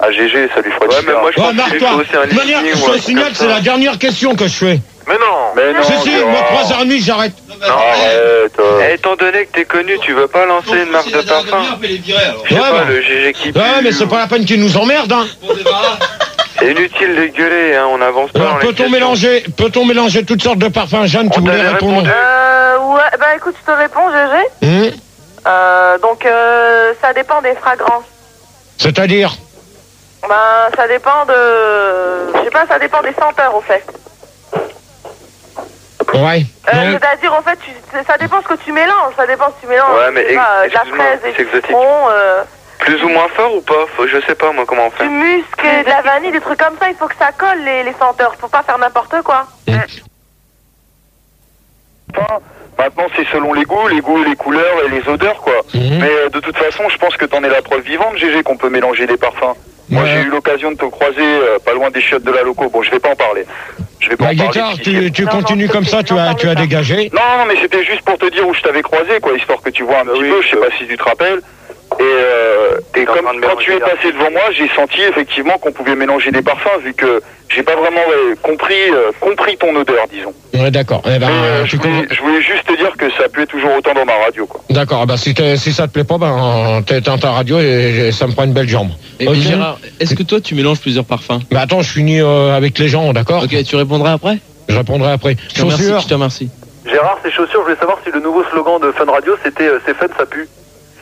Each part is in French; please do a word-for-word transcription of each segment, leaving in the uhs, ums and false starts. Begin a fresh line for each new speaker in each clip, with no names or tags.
à G G, ça lui ferait
Ouais,
du
mais
bien.
moi je
Ouais,
pense qu'il faut
marre-toi.
aussi un
De toute manière,
listing
je
ou un
te
truc
signale,
comme
c'est
ça.
la dernière question que je fais.
Mais non.
Mais non,
Si, si,
Gérard.
moi, trois heures trente, j'arrête.
Arrête. euh.
Eh, étant donné que t'es connu, tu veux pas lancer une marque de parfum? Je sais
Ouais,
pas,
bon.
le G G qui pue.
Ouais, mais c'est pas la peine qu'ils nous emmerdent, hein.
C'est inutile de gueuler, hein, on avance pas
Alors,
dans les
peut-on
questions.
mélanger, peut-on mélanger toutes sortes de parfums? Jeanne, tu
On
voulais
t'avait
répondre?
répondu.
Euh, ouais, bah écoute, je te réponds, G G.
Hum,
Euh, donc, euh, ça dépend des fragrances.
C'est-à-dire?
Ben, ça dépend de... Je sais pas, ça dépend des senteurs, au fait.
Ouais.
Euh,
Ouais.
C'est-à-dire, en fait, tu, ça dépend ce que tu mélanges. Ça dépend si tu mélanges,
Ouais, mais
je sais pas, euh, de la
excuse-moi,
fraise et
c'est
du
exotique.
citron, euh,
Plus ou moins fort ou pas? Faut- Je sais pas moi comment on fait.
du musc, et de la vanille, des trucs comme ça. Il faut que ça colle, les, les senteurs. Faut pas faire n'importe quoi.
Enfin, maintenant, c'est selon les goûts, les goûts, les couleurs et les odeurs, quoi.
Mhm.
Mais euh, de toute façon, je pense que t'en es la preuve vivante, G G, qu'on peut mélanger des parfums. Moi,
Ouais.
j'ai eu l'occasion de te croiser euh, pas loin des chiottes de la loco. Bon, je vais pas en parler. Je vais pas
La
en parler.
guitare,
si-
tu, tu
Non,
continues
non,
comme ça,
c'est-
tu
n'en
as,
parlez
tu as
pas.
dégagé.
Non, non, mais c'était juste pour te dire où je t'avais croisé, quoi, histoire que tu vois un petit
oui,
peu. Je sais
euh,
pas si tu te rappelles. Et, euh, et
T'es en
comme
train de
quand
mélanger
tu es
des
passé devant moi, j'ai senti effectivement qu'on pouvait mélanger des parfums, vu que j'ai pas vraiment euh, compris, euh, compris ton odeur, disons.
Ouais, d'accord. Eh ben,
Mais, euh,
tu
je, voulais,
con-
je voulais juste te dire que ça plaît toujours autant dans ma radio, quoi.
D'accord. eh ben, si, t'es- si ça te plaît pas, ben, t'éteins ta radio et, et ça me prend une belle jambe.
Et
Ok.
Gérard, est-ce que toi tu mélanges plusieurs parfums?
Mais attends, je finis euh, avec les gens, d'accord?
Ok, tu répondras après?
Je répondrai après.
Je te remercie,
Chaussures.
je te remercie.
Gérard, c'est chaussures, je voulais savoir si le nouveau slogan de Fun Radio c'était euh, c'est fun, ça pue.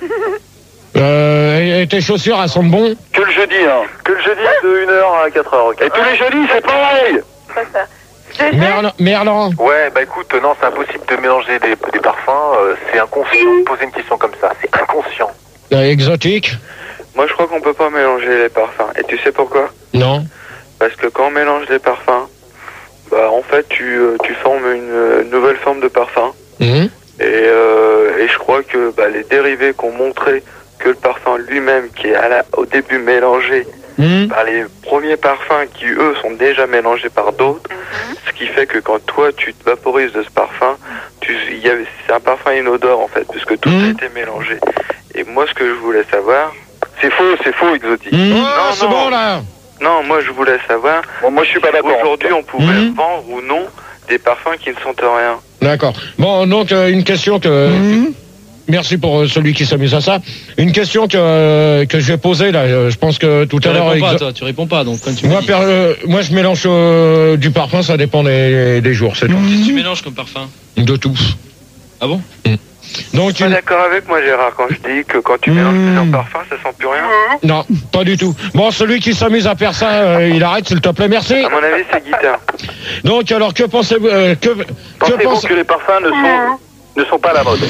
Euh, et tes chaussures, elles sont bon?
Que le jeudi, hein.
Que le jeudi de une heure à quatre heures, ok.
Et tous les jeudis, c'est pareil.
G G,
Merlan, Merlan.
Ouais, bah écoute, non, c'est impossible de mélanger des, des parfums, euh, c'est inconscient. Poser une question comme ça, c'est inconscient.
Euh, exotique?
Moi je crois qu'on peut pas mélanger les parfums. Et tu sais pourquoi?
Non.
Parce que quand on mélange les parfums, bah en fait tu, euh, tu formes une euh, nouvelle forme de parfum.
Mhm.
Et, euh, et je crois que bah, les dérivés qui ont montré que le parfum lui-même, qui est à la, au début mélangé
Mhm.
par les premiers parfums qui eux sont déjà mélangés par d'autres, ce qui fait que quand toi tu te vaporises de ce parfum, tu, il y avait, c'est un parfum inodore en fait, puisque tout
Mhm.
a été mélangé. Et moi ce que je voulais savoir,
C'est faux, c'est faux, exotique.
Mhm.
Non,
Oh, c'est
non.
bon, là.
non, moi je voulais savoir,
Bon, moi, je suis pas d'accord.
aujourd'hui on pouvait
Mhm.
vendre ou non des parfums qui ne sentent rien.
D'accord. Bon, donc, euh, une question que... Merci pour euh, celui qui s'amuse à ça. Une question que, euh, que je vais poser, là. euh, Je pense que tout
Tu
à l'heure...
réponds pas,
exo-
toi, tu réponds pas, donc quand tu
Moi,
me dis.
per- euh, moi, je mélange euh, du parfum, ça dépend des, des jours, c'est tout.
Qu'est-ce que tu mélanges comme parfum?
De tout.
Ah bon?
Donc,
Tu es
une-
d'accord avec moi Gérard quand je dis que quand tu mélanges plusieurs parfums ça sent plus rien?
non, pas du tout. Bon, celui qui s'amuse à faire ça, euh, il arrête, s'il te plaît, merci.
À mon avis c'est guitare.
Donc, alors, que pensez-vous euh, que, que
Pensez-vous
pense-
que les parfums ne sont, ne sont pas à la mode?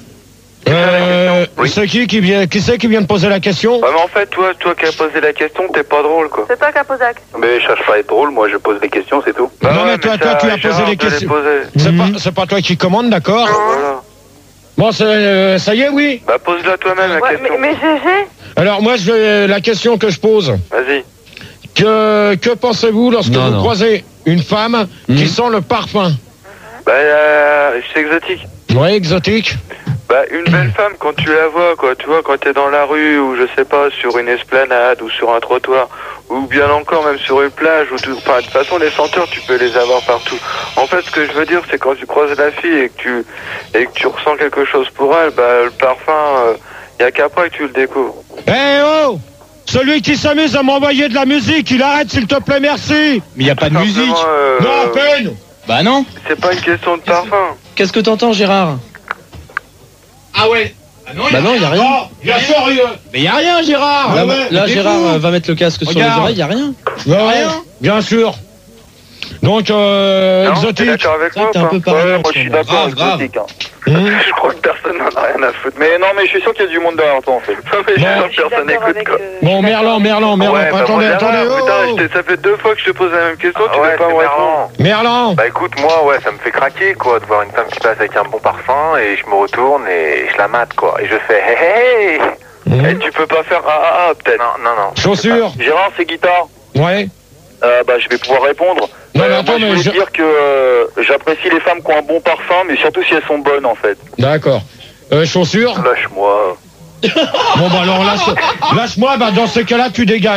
euh,
Oui.
C'est qui qui vient, qui c'est qui vient de poser la question?
Ouais mais en fait toi, toi qui as posé la question t'es pas drôle quoi.
c'est toi qui as posé la question.
Mais je cherche pas à être drôle, moi je pose des questions, c'est tout.
Bah
Non,
ouais,
mais toi,
ça,
toi, tu as
Gérard
posé les
te les
questions.
posait.
C'est
Mhm.
pas, c'est pas toi qui commande, d'accord?
Voilà.
Bon, c'est, euh, ça y est, oui.
Bah pose-la toi-même la
Ouais, mais,
question.
mais G G,
Alors, moi, je vais, la question que je pose.
Vas-y.
Que, que pensez-vous lorsque
Non,
vous
non.
croisez une femme
Mhm.
qui sent le parfum?
Bah euh, c'est exotique.
Ouais, exotique.
Bah une belle femme quand tu la vois quoi, tu vois quand t'es dans la rue ou je sais pas sur une esplanade ou sur un trottoir ou bien encore même sur une plage ou tout, enfin de toute façon les senteurs tu peux les avoir partout. En fait ce que je veux dire c'est quand tu croises la fille et que tu et que tu ressens quelque chose pour elle, bah le parfum, il euh, y a qu'après que tu le découvres.
Eh oh! Celui qui s'amuse à m'envoyer de la musique, il arrête, s'il te plaît, merci.
Mais y a pas de musique.
Simplement, euh,
Non, à peine.
Bah non.
c'est pas une question de parfum.
Qu'est-ce que t'entends, Gérard?
Ah ouais.
Bah non, y a rien.
Non, bien sûr, il y a-
Mais y a rien, Gérard.
Ah
Là,
ouais,
là,
mais
Gérard
écoute.
euh, va mettre le casque sur les
Regarde.
oreilles, y a rien.
Ouais, ouais, bien sûr. Donc, euh,
Non, t'es
exotique.
d'accord avec
C'est
moi
vrai
ou
que t'es un
pas?
peu parano
Ouais,
en
moi,
ce
je suis
moment.
d'accord,
Grave, grave.
exotique, hein.
Hum.
Je crois que personne n'en a rien à foutre.
Mais non, mais je suis sûr qu'il y a du monde derrière toi, en fait.
Non mais je suis
Bon.
sûr que personne
d'accord
n'écoute
avec,
quoi.
euh,
Bon, Merlan, Merlan, Merlan,
Ouais, bah,
attendez,
moi,
attendez,
Gérard,
oh.
putain, je t'ai- ça fait deux fois que je te pose la même question, tu
Ah ouais,
veux pas
c'est
me répondre.
marrant.
Merlan.
Bah écoute, moi, ouais, ça me fait craquer, quoi, de voir une femme qui passe avec un bon parfum, et je me retourne et je la mate, quoi. Et je fais hey hey hey.
Hum.
Et tu peux pas faire ah ah ah peut-être.
Non, non, non.
Chaussures.
Gérard, c'est guitare.
Ouais.
Euh, bah, je vais pouvoir répondre.
Non, mais
Euh,
attends,
moi, je
mais
voulais
je-
dire que euh, j'apprécie les femmes qui ont un bon parfum, mais surtout si elles sont bonnes, en fait.
D'accord. Euh, chaussures.
Lâche-moi.
Bon, bah alors, lâche, lâche-moi, bah dans ce cas-là, tu dégages.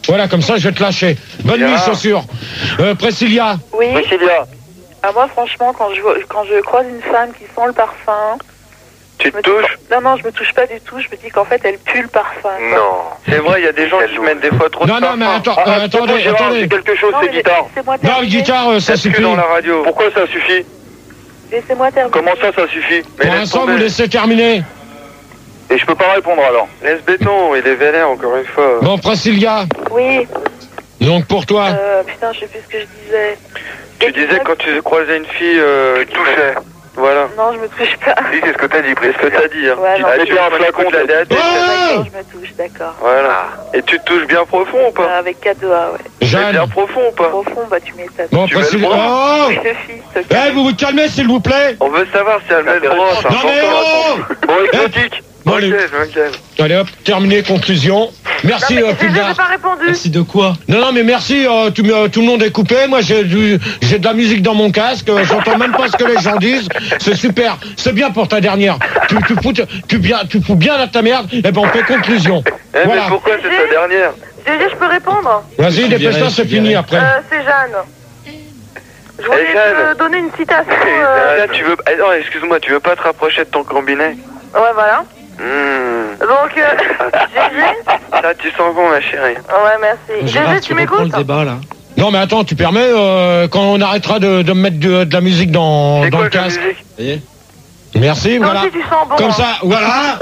Voilà, comme ça, je vais te lâcher. Bonne
Gérard.
nuit, chaussure. Euh, Priscilla.
Oui.
Priscilla,
Ah, moi, franchement, quand je, vois- quand je croise une femme qui sent le parfum.
Tu
je
te
me dis-
touches?
Non, non, je me touche pas du tout. Je me dis qu'en fait, elle pue le parfum.
Non.
C'est vrai, il y a des gens qui mettent des fois trop de
Non, non, mais
parfum.
attends,
ah,
euh,
ah,
attendez,
Gérard,
attendez.
c'est quelque chose,
Non,
c'est
mais
guitare.
laissez-moi
Non,
terminer.
guitare, euh, ça
Est-ce que
suffit.
dans la radio?
Pourquoi ça suffit?
Laissez-moi terminer.
Comment ça, ça suffit?
Mais
Pour
laisse
l'instant,
tomber.
vous laissez terminer.
Et je peux pas répondre alors.
Laisse béton, il est vénère encore une fois.
Bon, Priscilla.
Oui.
Donc, pour toi.
Euh, putain, je sais plus ce que je disais.
Tu disais quand tu croisais une fille, euh,
Tu touchais.
voilà.
Non, je me touche pas.
Si, c'est ce que t'as dit,
C'est ce que t'as dit. Hein.
Ouais,
tu
non.
ah,
Elle
tu
était un
prends
flacon,
de la D A T.
Ah
D'accord, je me touche, d'accord.
Voilà. Et tu te touches bien profond ou pas?
Euh, avec quatre doigts, ouais.
Mais
Jeanne.
bien profond ou pas?
Profond, bah tu m'étonnes.
Bon,
Tu veux
Priscilla.
le
Oh
Le fils, te
Eh,
calme.
vous vous calmez, s'il vous plaît.
On veut savoir si elle met le bras, c'est
Non, mais
important.
oh
Bon, exotique.
Bon,
Ok,
allez.
je me calme.
Allez, hop, terminé, conclusion. Merci,
Non,
euh,
mais j'ai
Pulgar.
j'ai pas répondu.
Merci de quoi?
Non, non, mais merci, euh, tout, euh, tout le monde est coupé. Moi, j'ai du, j'ai de la musique dans mon casque. euh, J'entends même pas ce que les gens disent. C'est super. C'est bien pour ta dernière. Tu, tu, fous, tu, bien, tu fous bien à ta merde. Eh ben, on fait conclusion.
Eh,
Voilà.
mais pourquoi c'est sa dernière?
G G, je peux répondre.
Vas-y,
Je
dépêche-toi,
dirais,
c'est
je
fini
dirais.
après.
Euh, c'est Jeanne. Je voulais
Eh, Jeanne.
te donner une citation.
Eh,
euh,
Là, tu veux... eh, non, excuse-moi, tu veux pas te rapprocher de ton combiné?
Ouais, voilà.
Hmm.
Donc, euh, G G.
Là, tu sens bon, ma chérie.
Ouais, merci. G
Gérard,
G,
tu
tu
reprends le
m'écoutes?
débat là.
Non, mais attends, tu permets, euh, quand on arrêtera de, de me mettre de, de la musique dans,
C'est
dans
quoi
le
ta
casque.
musique?
Ça y est.
Merci,
Toi
voilà.
aussi, tu sens bon.
Comme
hein.
ça, voilà.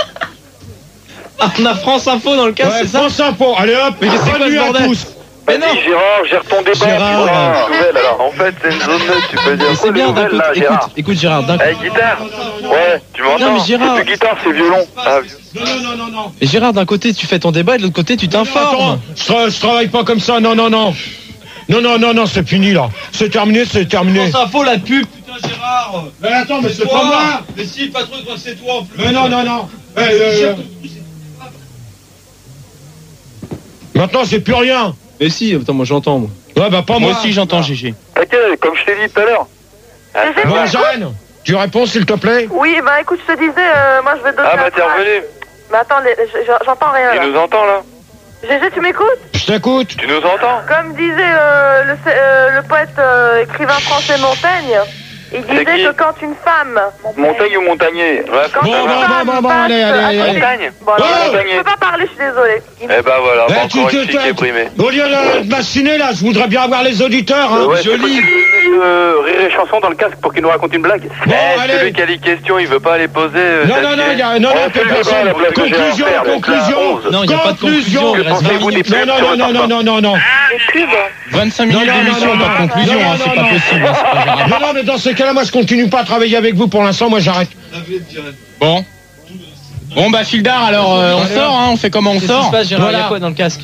Ah, on a France Info dans le cas,
Ouais,
c'est ça?
France Info. Allez hop,
Mais c'est quoi
bonne
ce
nuit à
bordel?
tous.
Mais non.
Vas-y, Gérard, gère ton débat.
Gérard,
tu vois,
euh,
une nouvelle, alors.
En fait, c'est une zone neutre, tu peux dire.
Mais c'est bien d'un
nouvelle,
côté.
là,
Écoute,
Gérard
écoute Gérard, d'un
Eh, guitare?
Ouais.
Tu m'entends?
Non mais Gérard,
C'est guitare, c'est violon.
Ah,
Non, non, non, non, non.
mais Gérard, d'un côté tu fais ton débat et de l'autre côté tu
Attends,
t'informes.
je, tra- je travaille pas comme ça, non, non, non. Non, non, non, non, c'est fini là. C'est terminé, c'est terminé.
France Info, la pub, putain Gérard.
Mais attends, mais c'est pas moi.
Mais si, pas trop, c'est toi en plus.
Mais non, non, non. Eh, euh, euh, Maintenant, j'ai plus rien.
Mais si, attends, moi j'entends moi.
Ouais, bah pas moi.
Moi aussi j'entends G G.
T'inquiète, comme je t'ai dit tout à l'heure.
ah, ça
Bon,
va.
Jeanne, tu réponds s'il te plaît.
Oui, bah écoute, je te disais, euh, moi je vais te donner.
Ah, bah
un
t'es
track.
revenu.
Mais attends, les- je- j'entends rien là.
Tu nous entends, là?
G G, tu m'écoutes?
Je t'écoute.
Tu nous entends?
Comme disait euh, le, euh, le poète euh, écrivain français Montaigne, il
C'est
disait
qui?
que quand une femme.
Montagne ou montagnier?
Ouais,
Quand
Bon,
une
bon,
femme
bon, bon,
passe
allez, allez,
à
allez.
côté-
Montagne?
Bon, alors,
Oh
je peux pas parler, je suis désolée. Il-
Eh bah voilà,
Eh,
pas
tu-
encore
tu-
une fille
tu-
déprimée.
Au lieu de, de m'assiner là, je voudrais bien avoir les auditeurs. Hein.
Euh, ouais,
Joli.
Euh, rire et chanson dans le casque pour qu'il nous raconte une blague.
Bon,
Eh,
allez.
celui qui a les questions, il veut pas les poser. euh,
Non, non,
d'affilée.
non, il y a, non,
On
non,
fait
plus
le débat,
personne.
la blague que j'ai à
Conclusion,
faire, donc,
conclusion.
là, onze.
Non, il n'y a pas de conclusion, il reste vingt
Pensez-vous
minutes.
des
Non, non,
sur
non,
le
non, non,
parfum.
non, non, non.
Les pubs.
vingt-cinq
Non,
minutes
non,
d'émission,
non,
pas
non,
de conclusion,
non,
hein,
non,
c'est pas
non.
possible, hein, c'est pas gérable.
Non, non, mais dans ces cas-là, moi, je continue pas à travailler avec vous pour l'instant. Moi, j'arrête.
Bon. Bon bah Fildar, alors euh, on
Allez,
sort, hein, on fait comment on
Qu'est-ce qui se
sort?
passe Gérard? Il y
Voilà.
a quoi dans le casque?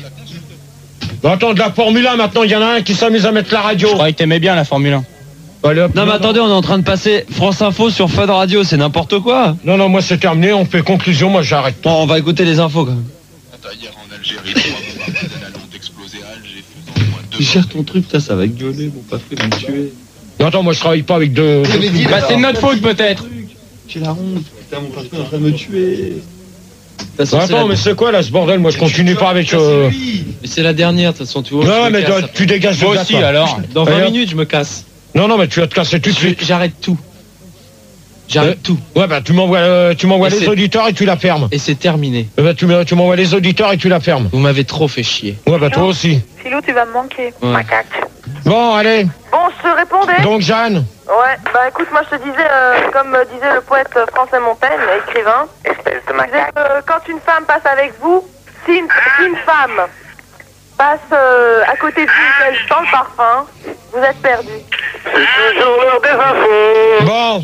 Bon, attends, de la Formule un, maintenant, il y en a un qui s'amuse à mettre la radio.
Je croyais que t'aimais bien la Formule un.
Allez, hop.
Non mais attendez, on est en train de passer France Info sur Fun Radio, c'est n'importe quoi.
Non, non, moi, c'est terminé. On fait conclusion. Moi, j'arrête.
Bon, on va écouter les infos quand même.
Hier en Algérie, trois bombardements de la lampe explosé à Alger, faisant au moins deux
Tu gères ton truc, putain, ça va gueuler, mon paf, il va me tuer.
Non, attends, moi, je travaille pas avec deux. deux-
Bah c'est de notre faute peut-être.
J'ai la honte, putain, mon paf, il est en train de me tuer. De toute
Non,
façon, c'est
attends,
la-
mais c'est quoi là ce bordel? Moi, je continue pas avec. Euh...
Mais c'est la dernière, de toute façon, tu vois. je
Non,
me
mais
casse,
toi,
après.
tu dégages de
Moi
là,
aussi
toi.
alors.
Dans vingt
Allez, hop.
minutes je me casse.
Non, non, mais tu vas te casser tout de
Je-
suite.
J'arrête tout. J'arrête
Euh,
tout.
Ouais, bah, tu m'envoies, euh, tu m'envoies
Et
les
c'est-
auditeurs et tu la fermes.
Et c'est terminé.
Eh ben, tu me- tu m'envoies les auditeurs et tu la fermes.
Vous m'avez trop fait chier.
Ouais, bah, toi aussi.
Philou, tu vas me manquer.
Ouais.
Macaque.
Bon, allez.
Bon, je te répondais.
Donc, Jeanne.
Ouais, bah écoute, moi je te disais, euh, comme euh, disait le poète français Montaigne, écrivain,
Espèce de
il disait
macaque.
que quand une femme passe avec vous, si une, si une femme passe euh, à côté de vous, qu'elle sent le parfum, vous êtes perdu.
C'est toujours l'heure des infos.
Bon.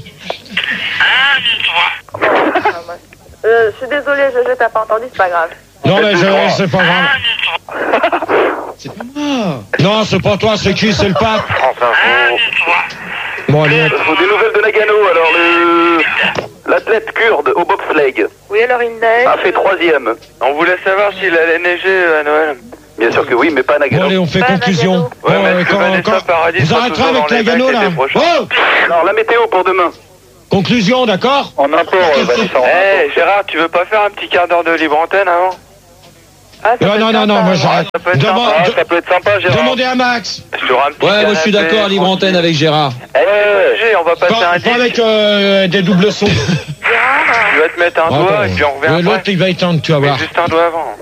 Euh, je suis désolée, je, je t'ai pas entendu, c'est pas grave.
Non, mais je, c'est pas grave.
C'est pas moi.
Non, c'est pas toi, c'est qui? C'est le pape.
France Info.
Bon, allez.
Il faut des nouvelles de Nagano. Alors, le... l'athlète kurde au bobsleigh
Oui, alors il neige.
a fait troisième.
On voulait savoir s'il allait neiger euh, à Noël.
Bien sûr que oui, mais pas à
Bon,
Nagano.
allez, on fait
Pas
conclusion.
Nagano.
Ouais,
Bon,
mais
euh,
est-ce que
quand-
Vanessa
quand-
Paradis
Vous
sera
arrêterez
toujours
avec
dans
la
les bacs
Gano, là.
l'été prochain?
Oh.
Alors, la météo pour demain.
Conclusion, d'accord?
En import, euh, Vanessa, en
Eh
import.
Gérard, tu veux pas faire un petit quart d'heure de libre antenne avant?
Ah, ça
Non,
peut
non,
être
non, non,
sympa,
moi
ouais.
j'arrête.
Ça peut être
Demande-
sympa.
Ah, ça peut être sympa, Gérard.
Demandez à Max.
Sur un petit
Ouais, moi je suis
canapé,
d'accord, libre antenne avec Gérard.
Eh, G, on va passer
Pas,
un
pas avec
disque.
euh, des doubles sons.
Gérard,
Tu vas te mettre un
Attends,
doigt et puis on revient
le- L'autre
après.
il va éteindre, tu vas
Mais
voir.
juste un doigt avant.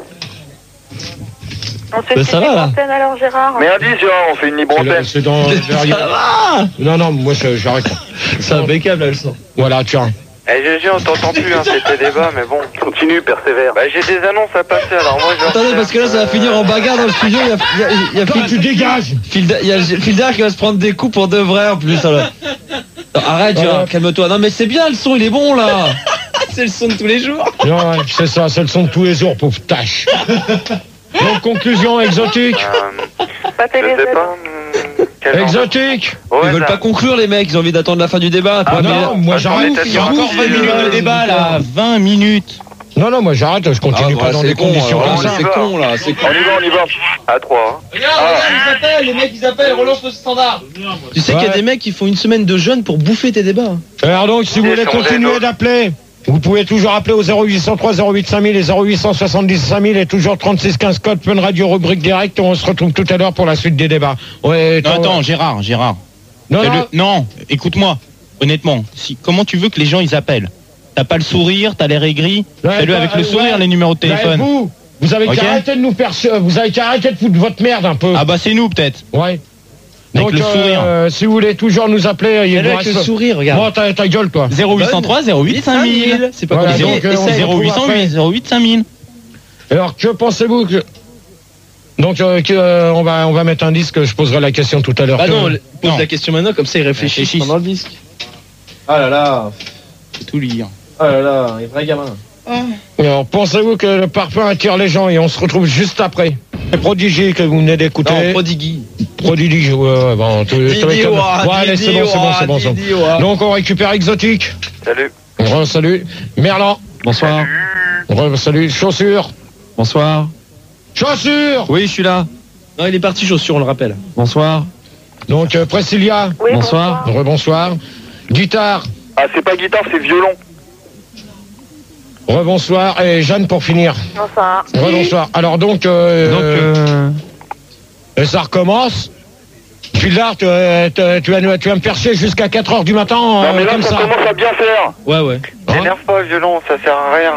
on se fait
Bah,
une
ça va,
petite
là.
antenne alors, Gérard.
Mais un disque, Gérard, on fait une libre
C'est le-
antenne.
C'est dans derrière.
Ça va.
Non, non, moi je- j'arrête.
C'est impeccable là le son.
Voilà, tiens.
Eh G G, on t'entend plus, hein, c'était débat, mais bon.
Continue, persévère.
Bah j'ai des annonces à passer, alors moi je...
Attendez, parce que là ça va finir en bagarre dans le studio. Il y a, il y a, il y a
Toi,
Phil-
tu dégages.
Phil- il y a le Phil Dark qui va se prendre des coups pour de vrai en plus. Alors. Non, arrête, Gérard,
Ouais.
calme-toi. Non mais c'est bien le son, il est bon là. C'est le son de tous les jours.
Non, ouais, c'est ça, c'est le son de tous les jours, pauvre tâche. Donc, conclusion, exotique.
Euh,
Pas
je
télé
sais pas... hum, quel genre de-
Exotique.
Ouais,
Ils veulent
ça-
pas conclure les mecs, ils ont envie d'attendre la fin du débat.
Ah
Ouais, mais-
non, moi
Attends,
j'arrête.
l'état
Il y a encore vingt minutes de débat là, vingt minutes.
Non, non, moi j'arrête, je continue
Ah,
pas
bah,
dans
c'est
des
con,
conditions
alors,
comme ça.
c'est con là, c'est con.
On y va, on y va.
À trois. hein.
Regarde, regarde, ils appellent, les mecs ils appellent, relance le standard. Tu sais qu'il y a
Ouais.
des mecs qui font une semaine de jeûne pour bouffer tes débats.
Alors donc, si vous
Ils
voulez
sont des
continuer
nôtres.
d'appeler, vous pouvez toujours appeler au zéro huit cent trois zéro huit cinq mille et zéro huit cent soixante-dix cinq mille et toujours trente-six quinze code Fun Radio rubrique direct. On se retrouve tout à l'heure pour la suite des débats. Ouais,
Non,
toi-
attends, Gérard, Gérard.
Non,
Fais-le-
non,
Non, écoute-moi, honnêtement. Si, comment tu veux que les gens ils appellent? T'as pas le sourire, t'as l'air aigri.
Ouais,
Fais-le
bah,
avec le
euh,
sourire,
ouais.
les numéros de
Bah,
téléphone.
vous, vous avez
Ok.
qu'à arrêter de nous faire, ce- vous avez qu'à arrêter de foutre votre merde un peu.
Ah bah c'est nous peut-être.
Ouais.
Avec
Donc,
le sourire.
euh, si vous voulez toujours nous appeler, il
Fais-le
vous
avec le
reste-
sourire,
Bon,
regarde.
ta, ta gueule, toi.
zéro huit cent trois zéro huit cinq mille.
C'est pas
Voilà,
compliqué.
donc, euh, on
Essaye.
se
zéro huit cent huit zéro huit cinq mille.
Alors, que pensez-vous que... Donc, euh, que, euh, on, va, on va mettre un disque, je poserai la question tout à l'heure.
Bah
Que-
non, le- pose
Non.
la question maintenant, comme ça ils réfléchissent
Réfléchissent.
pendant le disque. Ah là là,
Faut tout lire.
ah là là, un vrai gamin.
Alors, pensez-vous que le parfum attire les gens et on se retrouve juste après. Le Prodigy que vous venez d'écouter.
Non, Prodigui.
Prodigy, ouais, ouais, bon, tu- tu-
Didi,
tu-
ouah,
ouais, allez, c'est
Didi,
bon, c'est bon,
ouah,
c'est bon, c'est bon.
Didi, ouah.
Donc, on récupère Exotique.
Salut.
Re, salut. Merlan.
Bonsoir.
Re, salut. Chaussures.
Bonsoir.
Chaussures.
Oui, je suis là. Non, il est parti chaussure, on le rappelle. Bonsoir.
Donc, euh, Priscilla.
Oui,
Bonsoir.
Rebonsoir. Guitare.
Ah, c'est pas guitare, c'est violon.
Rebonsoir. Et Jeanne pour finir.
Bonsoir.
Rebonsoir. Alors donc, euh,
Donc, euh...
euh, ça recommence. Philard, tu, euh, tu, tu vas, tu vas me faire chier jusqu'à quatre heures du matin,
Non,
euh,
mais là,
comme
ça
ça.
commence à bien faire.
ouais, ouais.
Hein
T'énerve pas le violon, ça sert à rien.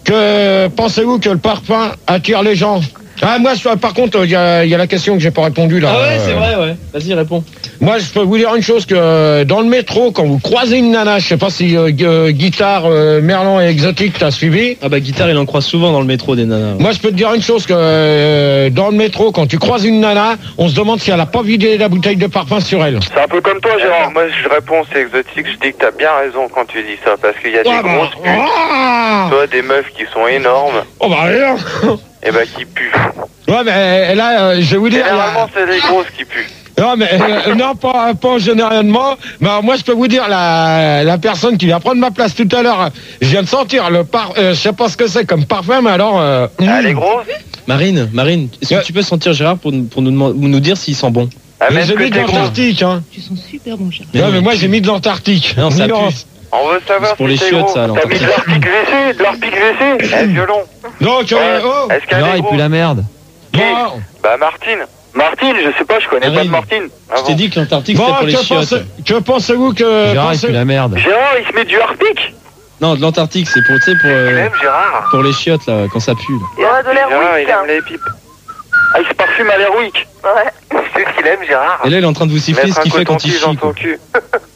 Que pensez-vous que le parfum attire les gens? Ah, moi, je- par contre, il y a, il y a la question que j'ai pas répondu là.
Ah ouais,
Euh,
c'est vrai, ouais. Vas-y, réponds.
Moi, je peux vous dire une chose que euh, dans le métro, quand vous croisez une nana, je sais pas si euh, gu- euh, Guitare, euh, Merlan et Exotique t'as suivi.
Ah bah, guitare, il en croise souvent dans le métro des nanas.
Moi, je peux te dire une chose que euh, dans le métro, quand tu croises une nana, on se demande si elle a pas vidé la bouteille de parfum sur elle.
C'est un peu comme toi, Gérard.
Moi je réponds, c'est exotique, je dis que t'as bien raison quand tu dis ça, parce qu'il y a des
Ah, bah,
grosses putes.
ah
Toi, des meufs qui sont énormes,
Oh bah rien.
et bah qui puent.
Ouais, mais euh, là, euh, je vais vous dire.
Généralement, c'est les grosses qui puent.
Non, mais euh, non, pas, pas généralement. Mais alors, moi, je peux vous dire, la, la personne qui vient prendre ma place tout à l'heure, je viens de sentir le par, euh, je sais pas ce que c'est comme parfum, mais alors. Euh,
Ah,
mm.
les grosses.
Marine, Marine, est-ce
Ouais.
que tu peux sentir Gérard pour, nous- pour nous, demand- nous dire s'il sent bon?
Ah,
Mais
même
j'ai
que
mis de
t'es grosse.
l'Antarctique, hein.
Tu sens super bon, Gérard.
Non, mais
oui,
moi,
tu-
j'ai mis de l'Antarctique.
Non, ça
Non.
pue.
On veut savoir
C'est pour
si
les
t'es
chiottes,
gros.
ça,
T'as mis de l'Arctic V C, de l'Arctic V C. Eh, violon.
Donc, euh,
Ouais.
oh,
Est-ce qu'elle
Gérard,
est
il pue
grosse?
la merde.
bon,
Bah, Martine.
Martine, je sais pas, je connais pas
Marine.
de Martine.
Ah
Je t'ai
bon.
dit que l'Antarctique c'était
bon,
pour les
que,
chiottes.
pensez, que pensez-vous que.
Gérard, il
pensez-
pue la merde.
Gérard, il se met du Arctic.
Non, de l'Antarctique, c'est pour, tu sais, pour,
Il
euh,
aime Gérard.
pour les chiottes, là, quand ça pue. là.
Il y aura de l'air
Gérard, il
week.
aime les pipes.
Ah, il se parfume à l'Airwick.
Ouais.
C'est ce qu'il aime, Gérard.
Et là, il est en train de vous siffler
Mettre
ce
un
qu'il fait quand il
coton-tige
chie.
dans
quoi.
son cul.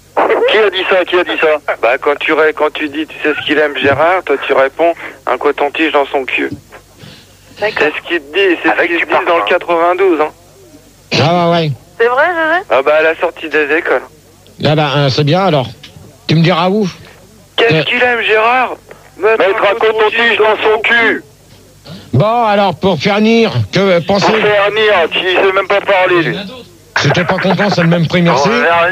Qui a dit ça? Qui a dit ça?
Bah, quand tu, ré- quand tu dis, tu sais ce qu'il aime, Gérard, toi, tu réponds, un coton-tige dans son cul.
D'accord.
C'est ce qu'il te dit, c'est ce
Avec
qu'ils
du
se disent dans le
parfum.
quatre-vingt-douze, hein.
Ah, ouais, ouais.
C'est vrai, Gégé?
Ah bah, à la sortie des écoles.
Là, bah, euh, c'est bien alors. Tu me diras où?
Qu'est-ce
Euh.
qu'il aime, Gérard?
Mettre un coton-tige dans son cul.
Bon, alors, pour finir, que
Pour
pensez.
faire venir, tu sais même pas parler, lui.
C'est Si t'es pas content, c'est le même prix, merci.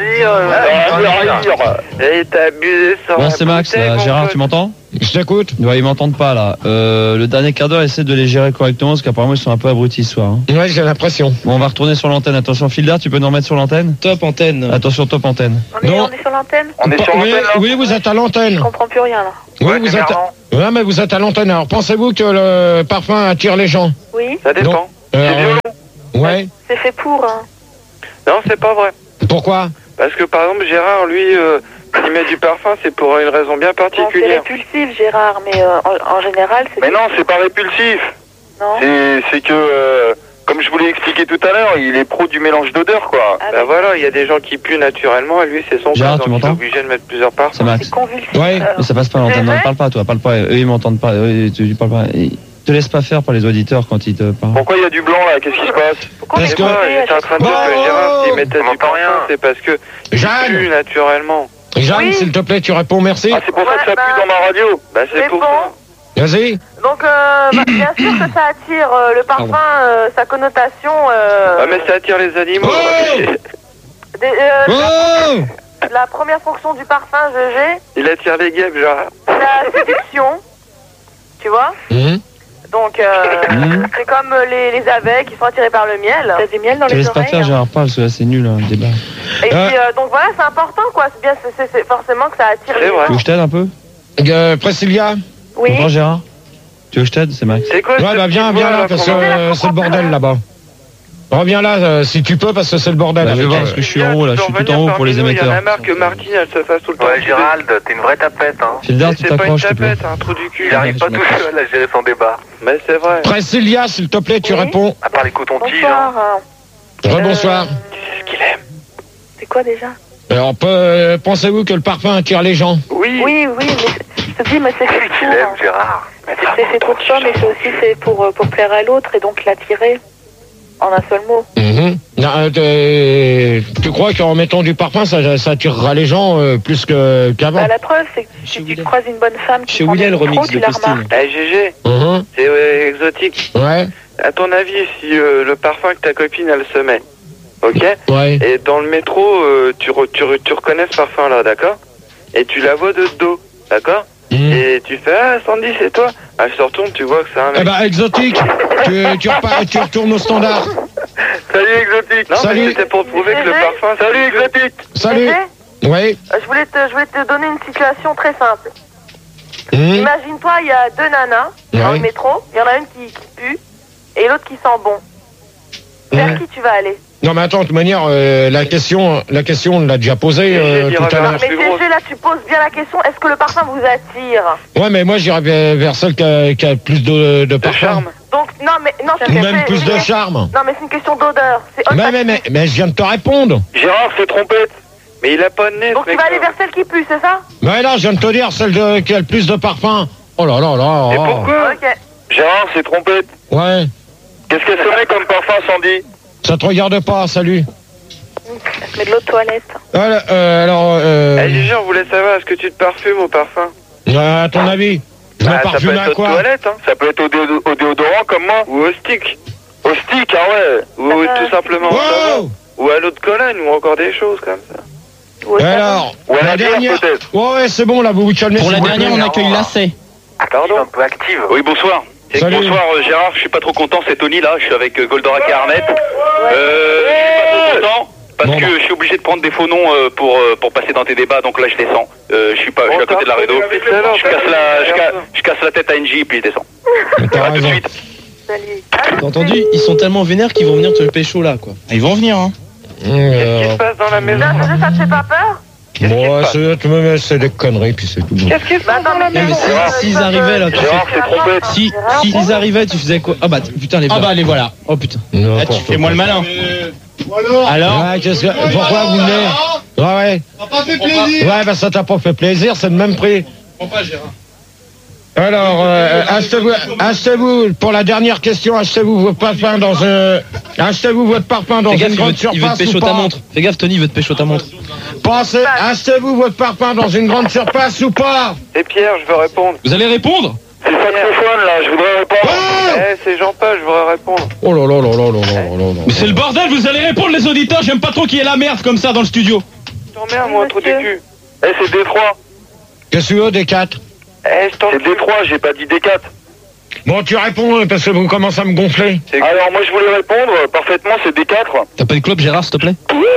Et t'as abusé sur
Bon,
la
c'est Max,
bouteille,
là.
mon
Gérard,
pote.
tu m'entends?
Je t'écoute.
Ouais, ils m'entendent pas, là. Euh, le dernier quart d'heure, essaie de les gérer correctement, parce qu'apparemment, ils sont un peu abrutis ce soir. Hein.
Ouais, j'ai l'impression.
Bon, on va retourner sur l'antenne. Attention, Fildar, tu peux nous remettre sur l'antenne?
Top antenne.
Attention, top antenne.
On est,
Non.
on est sur l'antenne?
On est sur
oui,
l'antenne, là.
oui, vous êtes à
Je
l'antenne.
comprends plus rien là.
Oui,
Ouais,
vous
c'est
êtes.
marrant.
Ouais, mais vous êtes à l'antenne. Alors, pensez-vous que le parfum attire les gens?
Oui,
Ça dépend.
Euh,
C'est violent.
Ouais.
c'est fait pour. Hein.
Non, c'est pas vrai.
Pourquoi?
Parce que par exemple, Gérard, lui, euh, il met du parfum, c'est pour une raison bien
Bon, c'est
particulière.
répulsif, Gérard, mais euh, en, en général, c'est.
Mais non, c'est pas répulsif.
Non.
C'est c'est que, euh, comme je vous l'ai expliqué tout à l'heure, il est pro du mélange d'odeurs, quoi.
Ah,
Bah voilà, il y a des gens qui puent naturellement, et lui, c'est son
Gérard,
cas,
tu
donc il est
m'entends?
obligé de mettre plusieurs parfums.
C'est Max.
c'est convulsif.
Ouais.
euh,
Mais ça passe pas à l'antenne.
C'est
Non,
vrai
parle pas, toi. Parle pas. Eux, ils m'entendent pas. Eux, tu, tu parles pas. Ils te laissent pas faire par les auditeurs quand ils te parlent.
Pourquoi il y a du blanc, là? Qu'est-ce qui se passe?
Pourquoi on
Parce
est
que-
Ouais,
coupé à
j'étais en
chaque
train de
fois.
dire que
Oh
Gérard, s'il mettait
On
du
entend
parfum,
rien.
c'est parce que il
Jeanne.
pue naturellement.
Jeanne,
Oui.
s'il te plaît, tu réponds merci.
Ah, c'est pour ça que ça
Ouais,
pue
bah-
dans ma radio.
Bah c'est
Mais
pour
bon.
ça.
Vas-y.
Donc, euh, bah, bien sûr que ça attire euh, le parfum, euh, sa connotation. Euh,
Ah mais ça attire les animaux.
Oh
des- euh,
Oh
La première fonction du parfum, G G,
Il attire les guêpes, Gérard.
c'est la séduction. Tu vois?
Hum.
Donc, euh,
Mhm.
c'est comme euh, les, les abeilles qui sont attirées par le miel. T'as du miel dans
Tu
les
laisses pas
oreilles.
faire, Gérard, parle, parce que là, c'est nul, hein, le débat.
Et
Euh.
puis, euh, donc voilà, c'est important, quoi. C'est bien, c'est- c'est c'est forcément que ça attire
C'est
les
vrai.
Tu veux
gens.
que je t'aide un peu?
Euh, Priscilla.
Oui.
Bonjour, Gérard. Tu veux que je t'aide? C'est Max.
C'est quoi
Ouais,
cette
bah viens,
petite
viens
voix,
là, parce que
qu'on entend
euh, c'est le bordel là-bas. Reviens là, euh, si tu peux, parce que c'est le bordel.
Bah, je vais
avec,
voir,
euh,
parce que je suis en haut, là. Je suis tout en haut pour les
Il y en a
émetteurs.
marre que Martine, elle se fasse tout le temps.
Ouais, Gérald, t'es une vraie tapette, hein.
Fildar, tu
C'est pas une
t'accroches, s'il te plaît.
tapette, un trou du cul.
Il arrive
je
pas tout
m'accroche.
seul à gérer son débat.
Mais c'est vrai.
Priscilla, s'il te plaît, tu
Oui.
réponds.
À part les cotons-tiges, hein.
Bonsoir.
Rebonsoir.
Euh,
Qu'est-ce qu'il aime?
C'est quoi déjà?
Alors, peu- euh, pensez-vous que le parfum attire les gens?
Oui.
Oui, oui, mais je te dis, mais c'est fait
Qu'est-ce qu'il
pour.
aime, Gérard?
C'est c'est fait pour ça, mais c'est aussi fait pour, euh, pour plaire à l'autre et donc l'attirer. En un seul mot.
Mhm. Non, euh, t'es- tu crois qu'en mettant du parfum, ça, ça attirera les gens euh, plus que- qu'avant?
Bah, la preuve, c'est que si tu
William.
croises une bonne femme qui
Chez
prend
William,
des
le remix
micros, tu
de
la
Postine.
remarques.
Eh G G,
Mhm.
c'est euh, exotique.
Ouais,
À ton avis, si euh, le parfum que ta copine, elle se met, ok?
ouais.
Et dans le métro, euh, tu, re- tu, re- tu reconnais ce parfum-là, d'accord? Et tu la vois de dos, d'accord?
Mhm.
Et tu fais, ah, Sandy, c'est toi? Elle se retourne, tu vois que c'est un
Eh
mec.
ben, exotique, tu, tu, repars- tu retournes au standard.
Salut, exotique! Non,
Salut.
mais c'était pour prouver que le
G G.
parfum... Salut, exotique!
Salut.
Gégé,
Oui.
euh, je voulais, te, je voulais te donner une situation très simple.
Mhm.
Imagine-toi, il y a deux nanas dans
Ouais.
le métro. Il y en a une qui, qui pue et l'autre qui sent bon. Vers
Mhm.
qui tu vas aller?
Non, mais attends, de toute manière, euh, la question, la question, on l'a déjà posée euh,
J'ai dit,
tout à
regarde.
l'heure.
Mais
plus
G
grosse.
G, là, tu poses bien la question. Est-ce que le parfum vous attire?
Ouais, mais moi, j'irais vers, vers celle qui a, qui a plus de, de
De
parfum.
charme.
Donc, non, mais non, c'est
Ou
c'est-
même plus
c'est-
de
c'est-
charme.
Non, mais c'est une question d'odeur. C'est
Mais, mais, mais, mais je viens de te répondre.
Gérard, c'est trompette.
Mais il a pas de nez,
Donc
ce
tu vas aller
mec-là.
vers celle qui pue, c'est ça?
Mais là, je viens de te dire, celle de, qui a le plus de parfum. Oh là là là.
Et
oh.
pourquoi?
Ok.
Gérard, c'est trompette.
Ouais,
Qu'est-ce qu'elle se met comme parfum, Sandy?
ça te regarde pas, salut.
Elle se met de l'eau de toilette.
Voilà, euh, alors, euh,
Eh, Gégé, on voulait savoir, est-ce que tu te parfumes au parfum?
euh, à ton avis, je me
Ah, ça peut
parfume
être
à
aux
quoi?
toilettes, hein.
Ça peut être au, déo- au déodorant comme moi.
Ou au stick.
Au stick, ah ouais.
Ou
Euh,
tout simplement au savon.
Wow.
Ou à l'eau de Cologne, ou encore des choses comme ça.
Ou au savon.
Alors,
Ou à
la
la bière,
dernière.
peut-être.
Ouais, ouais, c'est bon, là, vous vous calmez.
Pour
s'il
la
vous
dernière,
plaît.
on accueille Lacet.
Pardon?
Un peu active.
Oui, bonsoir.
Salut.
Bonsoir euh, Gérard, je suis pas trop content, c'est Tony là, je suis avec euh, Goldorak et Arnett. Euh, je suis pas trop content parce
Bon,
que
bah.
je suis obligé de prendre des faux noms euh, pour euh, pour passer dans tes débats, donc là je descends. Euh, je suis pas, je suis à côté de la rédo. Je casse la, je casse, je casse la tête à N J puis je descends.
T'as
À tout de
raison.
suite.
Salut.
T'as entendu? Ils sont tellement vénères qu'ils vont venir te le pécho là, quoi.
Ils vont venir, hein.
Qu'est-ce qui
Euh,
se passe dans la maison?
Non, G G, ça te fait pas peur?
bon, ouais, c'est tu me- c'est des conneries, puis c'est tout.
Qu'est-ce qui se
Bah
passe
non,
dans la
mais
mais
maison?
si-
euh,
s'ils
ils peuvent,
arrivaient, là,
euh,
tu
ils
sais.
peuvent
Gérard, c'est
faire
trompé.
ça.
Si,
Gérard,
si.
S'ils arrivaient, tu faisais quoi? Ah bah, putain, les
Ah bah, les voilà.
Oh putain.
Ah, tu
N'importe
fais-moi le malin.
quoi.
Alors
Ouais, qu'est-ce que- pourquoi vous venez? Ouais, ouais.
Ça pas fait plaisir.
Ouais, bah ça t'a pas fait plaisir, c'est le même prix.
Comprends pas, Gérard.
Alors, euh, achetez-vous, achetez-vous, pour la dernière question, achetez-vous votre parfum dans un, achetez-vous votre parfum dans
Fais gaffe,
une
il veut,
grande
te- il veut te
surface
pécho
ou
ta
pas?
montre. Fais gaffe, Tony, il veut te pécho ta montre.
Pensez, achetez-vous votre parfum dans une grande surface ou pas?
C'est Pierre, je veux répondre.
Vous allez répondre?
C'est saxophone là, je voudrais répondre. Eh, c'est Jean-Paul, je voudrais répondre.
Oh là là là là là là là là.
Mais c'est le bordel, vous allez répondre les auditeurs, j'aime pas trop qu'il y ait la merde comme ça dans le studio.
T'emmerdes, moi, trop déçu. Eh, c'est D trois.
Qu'est-ce que tu veux, D quatre?
Eh, je t'en C'est D trois, j'ai pas dit D quatre.
Bon, tu réponds parce que vous commencez à me gonfler.
Alors, moi, je voulais répondre parfaitement, c'est D quatre.
T'as pas de club, Gérard, s'il te plaît?
Non.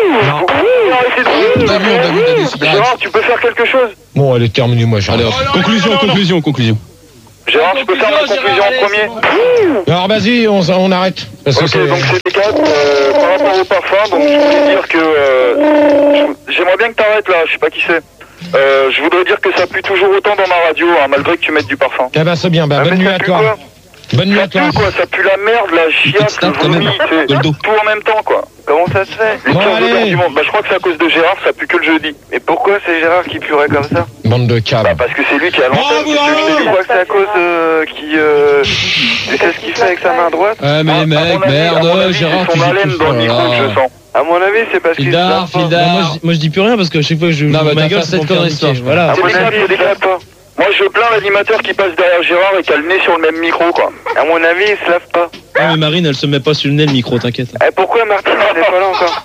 Gérard, tu peux faire quelque chose?
Bon, elle est terminée, moi, Gérard.
Allez, hop. Conclusion, conclusion, conclusion.
Gérard, je peux faire ma conclusion en premier?
Alors, vas-y, on, on arrête. Parce que
Ok,
c'est-
donc c'est D quatre. Euh, par rapport au parfum, donc je voulais dire que... Euh, je- J'aimerais bien que t'arrêtes là, je sais pas qui c'est. Euh, je voudrais dire que ça pue toujours autant dans ma radio, hein, malgré que tu mettes du parfum.
Eh ben, c'est bien. Bah,
Ah,
bonne
mais
nuit
ça
à
pue
toi.
quoi?
Bonne nuit à
Ça
toi.
pue quoi, ça pue la merde, la chiasse, le
quand même,
vomi, c'est
Goldo.
tout en même temps quoi.
Comment ça se fait?
Les
Bon,
pires odeurs
allez.
du monde. Bah je crois que c'est à cause de Gérard, ça pue que le jeudi.
Mais pourquoi c'est Gérard qui puerait comme ça?
Bande de câbles.
Bah parce que c'est lui qui a l'antenne.
Bravo,
qu'est-ce que je
bravo.
t'ai dit?
Je crois que c'est à cause euh, qui... Euh... Tu sais ce qu'il fait avec sa main droite?
Ouais, mais
Ah,
les
à mon
mecs,
avis- à mon
merde,
avis,
Gérard,
c'est
tu
son
dis
haleine
tout.
dans le micro que je sens.
À mon avis, c'est parce qu'il se
Fildar,
lave pas.
Fildar.
Moi je, moi je dis plus rien parce que chaque fois que je
Non,
joue
bah,
ma
t'as
gueule,
fait
c'est
cette
pour me faire
connerie,
niquer.
ça.
Voilà.
C'est
À
des
mon
câbles,
avis,
c'est des
il se lave
câbles.
pas.
Moi je plains l'animateur qui passe derrière Gérard et qui a le nez sur le même micro quoi.
À mon avis, il se lave pas.
Ah, mais Marine, elle se met pas sur le nez le micro, t'inquiète.
Eh, pourquoi Martine, elle est pas là encore?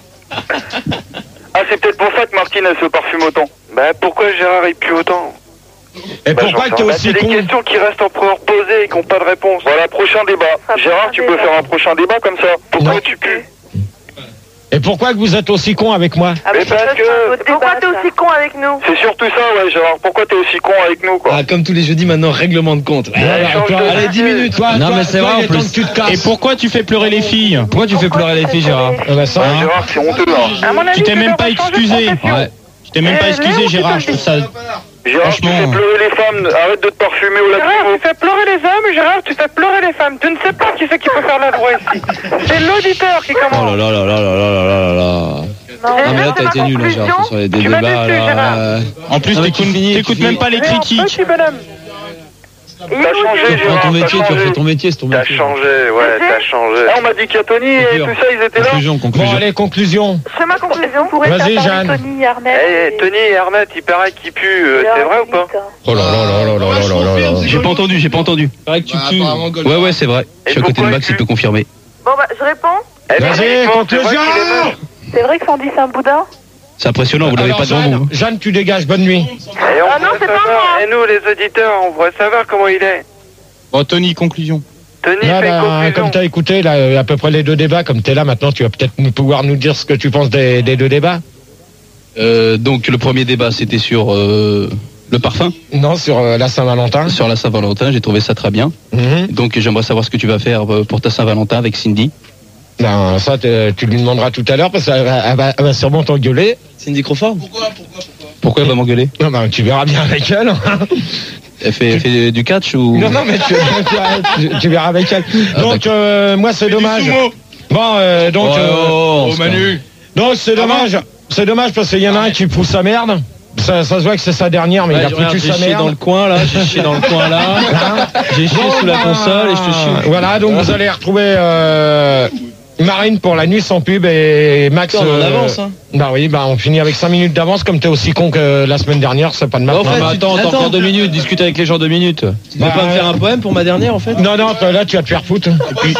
Ah c'est peut-être pour ça que Martine elle se parfume autant.
Bah, pourquoi Gérard il pue autant?
Et
Bah,
pourquoi
j'en
t'es
sais
Bah,
aussi
c'est des
con?
questions qui restent en reposées et qui n'ont pas de réponse.
Voilà, prochain débat.
Ah,
Gérard, tu peux
débat.
faire un prochain débat comme ça. Pourquoi
Non.
tu pues?
Et pourquoi que vous êtes aussi con avec moi?
Ah,
Mais
mais
parce
ça,
que-
c'est un autre Pourquoi
débat,
t'es
ça.
aussi con avec nous?
C'est surtout ça, ouais, Gérard. Pourquoi t'es aussi con avec nous, quoi?
Ah, comme tous les jeudis maintenant, règlement de compte. Ouais.
Voilà,
change
toi,
de
allez,
sujet.
dix minutes. Toi,
Non,
toi,
mais c'est
toi,
vrai,
il est
en
temps
plus.
que tu te casses.
Et pourquoi tu fais pleurer les filles?
Pourquoi tu fais pleurer les filles, Gérard?
Ah bah, ça,
Ouais, Gérard, c'est honteux, hein.
À mon avis,
Tu t'es
tu
même pas
devrais changer de
excusé.
profession.
Ouais.
Je t'ai même pas
Eh,
excusé,
Léo,
Gérard. Je
tu
trouve ça.
Gérard, tu
Franchement.
fais pleurer les femmes. Arrête de te parfumer au
Gérard,
lacrymo.
tu fais pleurer les hommes, Gérard, tu fais pleurer les femmes. Tu ne sais pas qui c'est qui peut faire la loi ici. C'est l'auditeur qui
Oh là
commence.
là là là là là là là là.
Non,
Ah, mais là,
c'est
t'as
ma
été nul, là,
conclusion.
Gérard, sur les
Tu m'as
débats,
déçu, Gérard.
là.
En plus,
Non, mais
t'écoutes
tu finis,
t'écoutes
tu
même
finis.
pas les
Léo,
critiques.
petit bonhomme.
Il
T'as
est où,
changé,
Dieu
Tu as fait ton
Gérard,
métier,
t'as
tu as fait
changé.
ton métier, c'est ton
T'as
métier.
changé, ouais, t'as changé.
Ah, on m'a dit qu'il y a Tony et tout ça, ils étaient là.
Conclusion,
Bon,
conclusion.
allez, conclusion.
C'est ma conclusion.
Pourrait
Vas-y,
t'en
Jeanne.
parler, Tony Arnett.
Eh, Tony et Arnett, il paraît qu'il pue, euh, c'est vrai ou pas?
Oh là là là là là là là là là.
J'ai pas entendu, j'ai pas entendu.
Pareil que tu
Bah,
pues.
apparemment, Goldo.
Ouais, ouais, c'est vrai. Je suis à côté de
pourquoi
Max,
tu-
il peut confirmer.
Bon, bah, je réponds.
Eh, mais
Vas-y,
c'est vrai
conclusion.
qu'il est moche.
C'est vrai que Sandy, c'est un boudin.
C'est impressionnant, vous l'avez
Alors,
pas devant
Jeanne,
vous.
Jeanne, tu dégages. Bonne nuit.
Et on
Ah non,
voudrait
c'est pas
savoir-
moi.
Et nous, les auditeurs, on voudrait savoir comment il est.
Bon, Tony, conclusion.
Tony
Là,
fait une
bah,
conclusion.
comme tu as écouté là, à peu près les deux débats, comme tu es là maintenant, tu vas peut-être nous pouvoir nous dire ce que tu penses des, des deux débats.
Euh, donc, le premier débat, c'était sur euh, le parfum,
Non, sur euh, la Saint-Valentin.
sur la Saint-Valentin. J'ai trouvé ça très bien.
Mhm.
Donc, j'aimerais savoir ce que tu vas faire euh, pour ta Saint-Valentin avec Cindy.
Non, ça, t'es- tu lui demanderas tout à l'heure parce qu'elle va, elle va- elle va sûrement t'engueuler.
Cindy Crawford.
Pourquoi elle va m'engueuler?
Non, bah, tu verras bien avec elle.
Elle fait, elle fait du catch ou?
Non, non, mais tu, tu- tu- tu verras avec elle.
Ah,
Donc, euh, moi, c'est dommage. Bon, euh, donc,
Oh,
euh,
oh, oh, Manu.
donc c'est dommage. C'est dommage parce qu'il y en a un qui fout sa merde. Ça, ça se voit que c'est sa dernière, mais
Ouais,
il a
regarde,
foutu
j'ai
sa
chié
merde.
dans le coin là, j'ai chié dans le coin là,
Hein
j'ai chié
Bon,
sous la
bah,
console et je te chie.
Voilà, donc vous allez retrouver euh, Marine pour la nuit sans pub et Max.
Putain, on en
euh,
avance, hein.
Bah oui, bah on finit avec cinq minutes d'avance comme t'es aussi con que la semaine dernière, c'est pas de ma
En
faute.
fait,
Non, mais
tu-
attends, t'as
attends.
encore deux minutes, discute avec les gens deux minutes.
Tu veux
Bah,
pas me faire un poème pour ma dernière en fait?
Non, non, toi, là tu vas te faire foutre.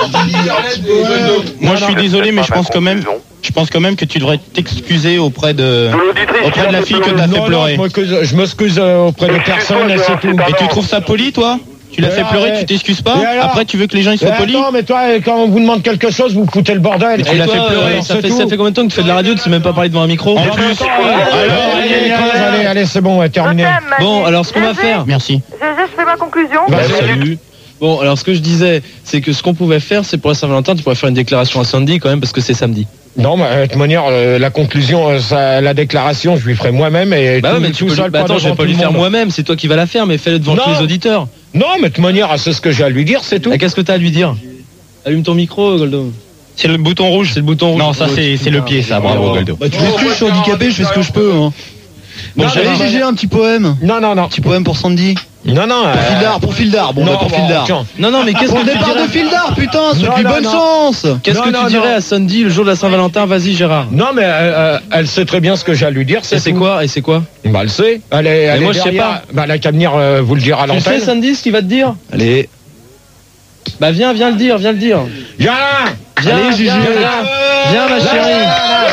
Moi, je suis désolé, mais je pense quand même, je pense quand même que tu devrais t'excuser auprès de, auprès de la fille que t'as fait
Non, non,
pleurer.
je m'excuse- je m'excuse euh, auprès de personne et c'est tout.
Et tu trouves ça poli, toi? Tu l'as
Ouais,
fait pleurer,
ouais.
tu t'excuses pas?
Et alors
Après, tu veux que les gens ils soient
Mais
polis?
attends, mais toi, quand on vous demande quelque chose, vous foutez le bordel.
Et tu l'as
toi,
fait pleurer,
euh, ça
c'est
fait,
tout.
ça fait combien de temps que tu fais de la radio, tu sais même pas parler devant un micro?
En
Alors,
plus,
attends, allez, allez, allez, allez, allez, c'est bon, ouais, terminé.
Je t'aime, Manu.
Bon, alors ce qu'on va
Gégé,
faire.
merci.
Gégé, je fais ma conclusion.
Bah,
Bah, salut. Bon, alors ce que je disais, c'est que ce qu'on pouvait faire, c'est pour la Saint-Valentin, tu pourrais faire une déclaration à Sandy quand même, parce que c'est samedi.
Non, mais de toute manière, euh, la conclusion, euh, ça, la déclaration, je lui ferai moi-même et
Bah
tout,
ouais, mais tu
tout
peux lui...
seul,
bah
pas
attends, je vais
devant
pas
tout
lui
le
faire
monde.
moi-même, c'est toi qui vas la faire, mais fais-le devant
Non.
tous les auditeurs.
Non, mais de toute manière, c'est ce que j'ai à lui dire, c'est tout.
Ah, qu'est-ce que t'as à lui dire? Allume ton micro, Goldo.
C'est le bouton rouge.
C'est le bouton rouge.
Non, ça c'est c'est le pied, ça. Bravo, Goldo.
Bah, tu m'excuses, je suis handicapé, je fais ce que je peux. Hein.
Bon,
Bon, j'avais
non,
G G un petit poème.
Non, non, non.
Petit poème pour Sandy.
Non, non.
Pour Fildar, pour Fildar, bon,
non,
bah, pour
bon,
Fildar.
tiens.
Non, non, mais qu'est-ce
Pour
que
le
tu
départ
dirais
de Fildar, putain,
Non,
Sophie,
non,
bonne
non.
chance.
Qu'est-ce
Non,
que
non,
tu dirais
non.
à Sandy le jour de la Saint-Valentin? Vas-y, Gérard.
Non, mais euh, elle sait très bien ce que j'ai à lui dire.
Et c'est
tout.
quoi? Et c'est quoi?
Bah, elle sait. Elle est, elle
Mais
est
moi, je sais
derrière.
pas.
Bah, elle a qu'à venir euh, vous le dire à
Tu
l'antenne.
sais, Sandy, ce qu'il va te dire? Allez. Bah, viens, viens le dire, viens le dire.
Viens
Viens,
Allez, Gigi.
viens, viens. Viens, ma chérie.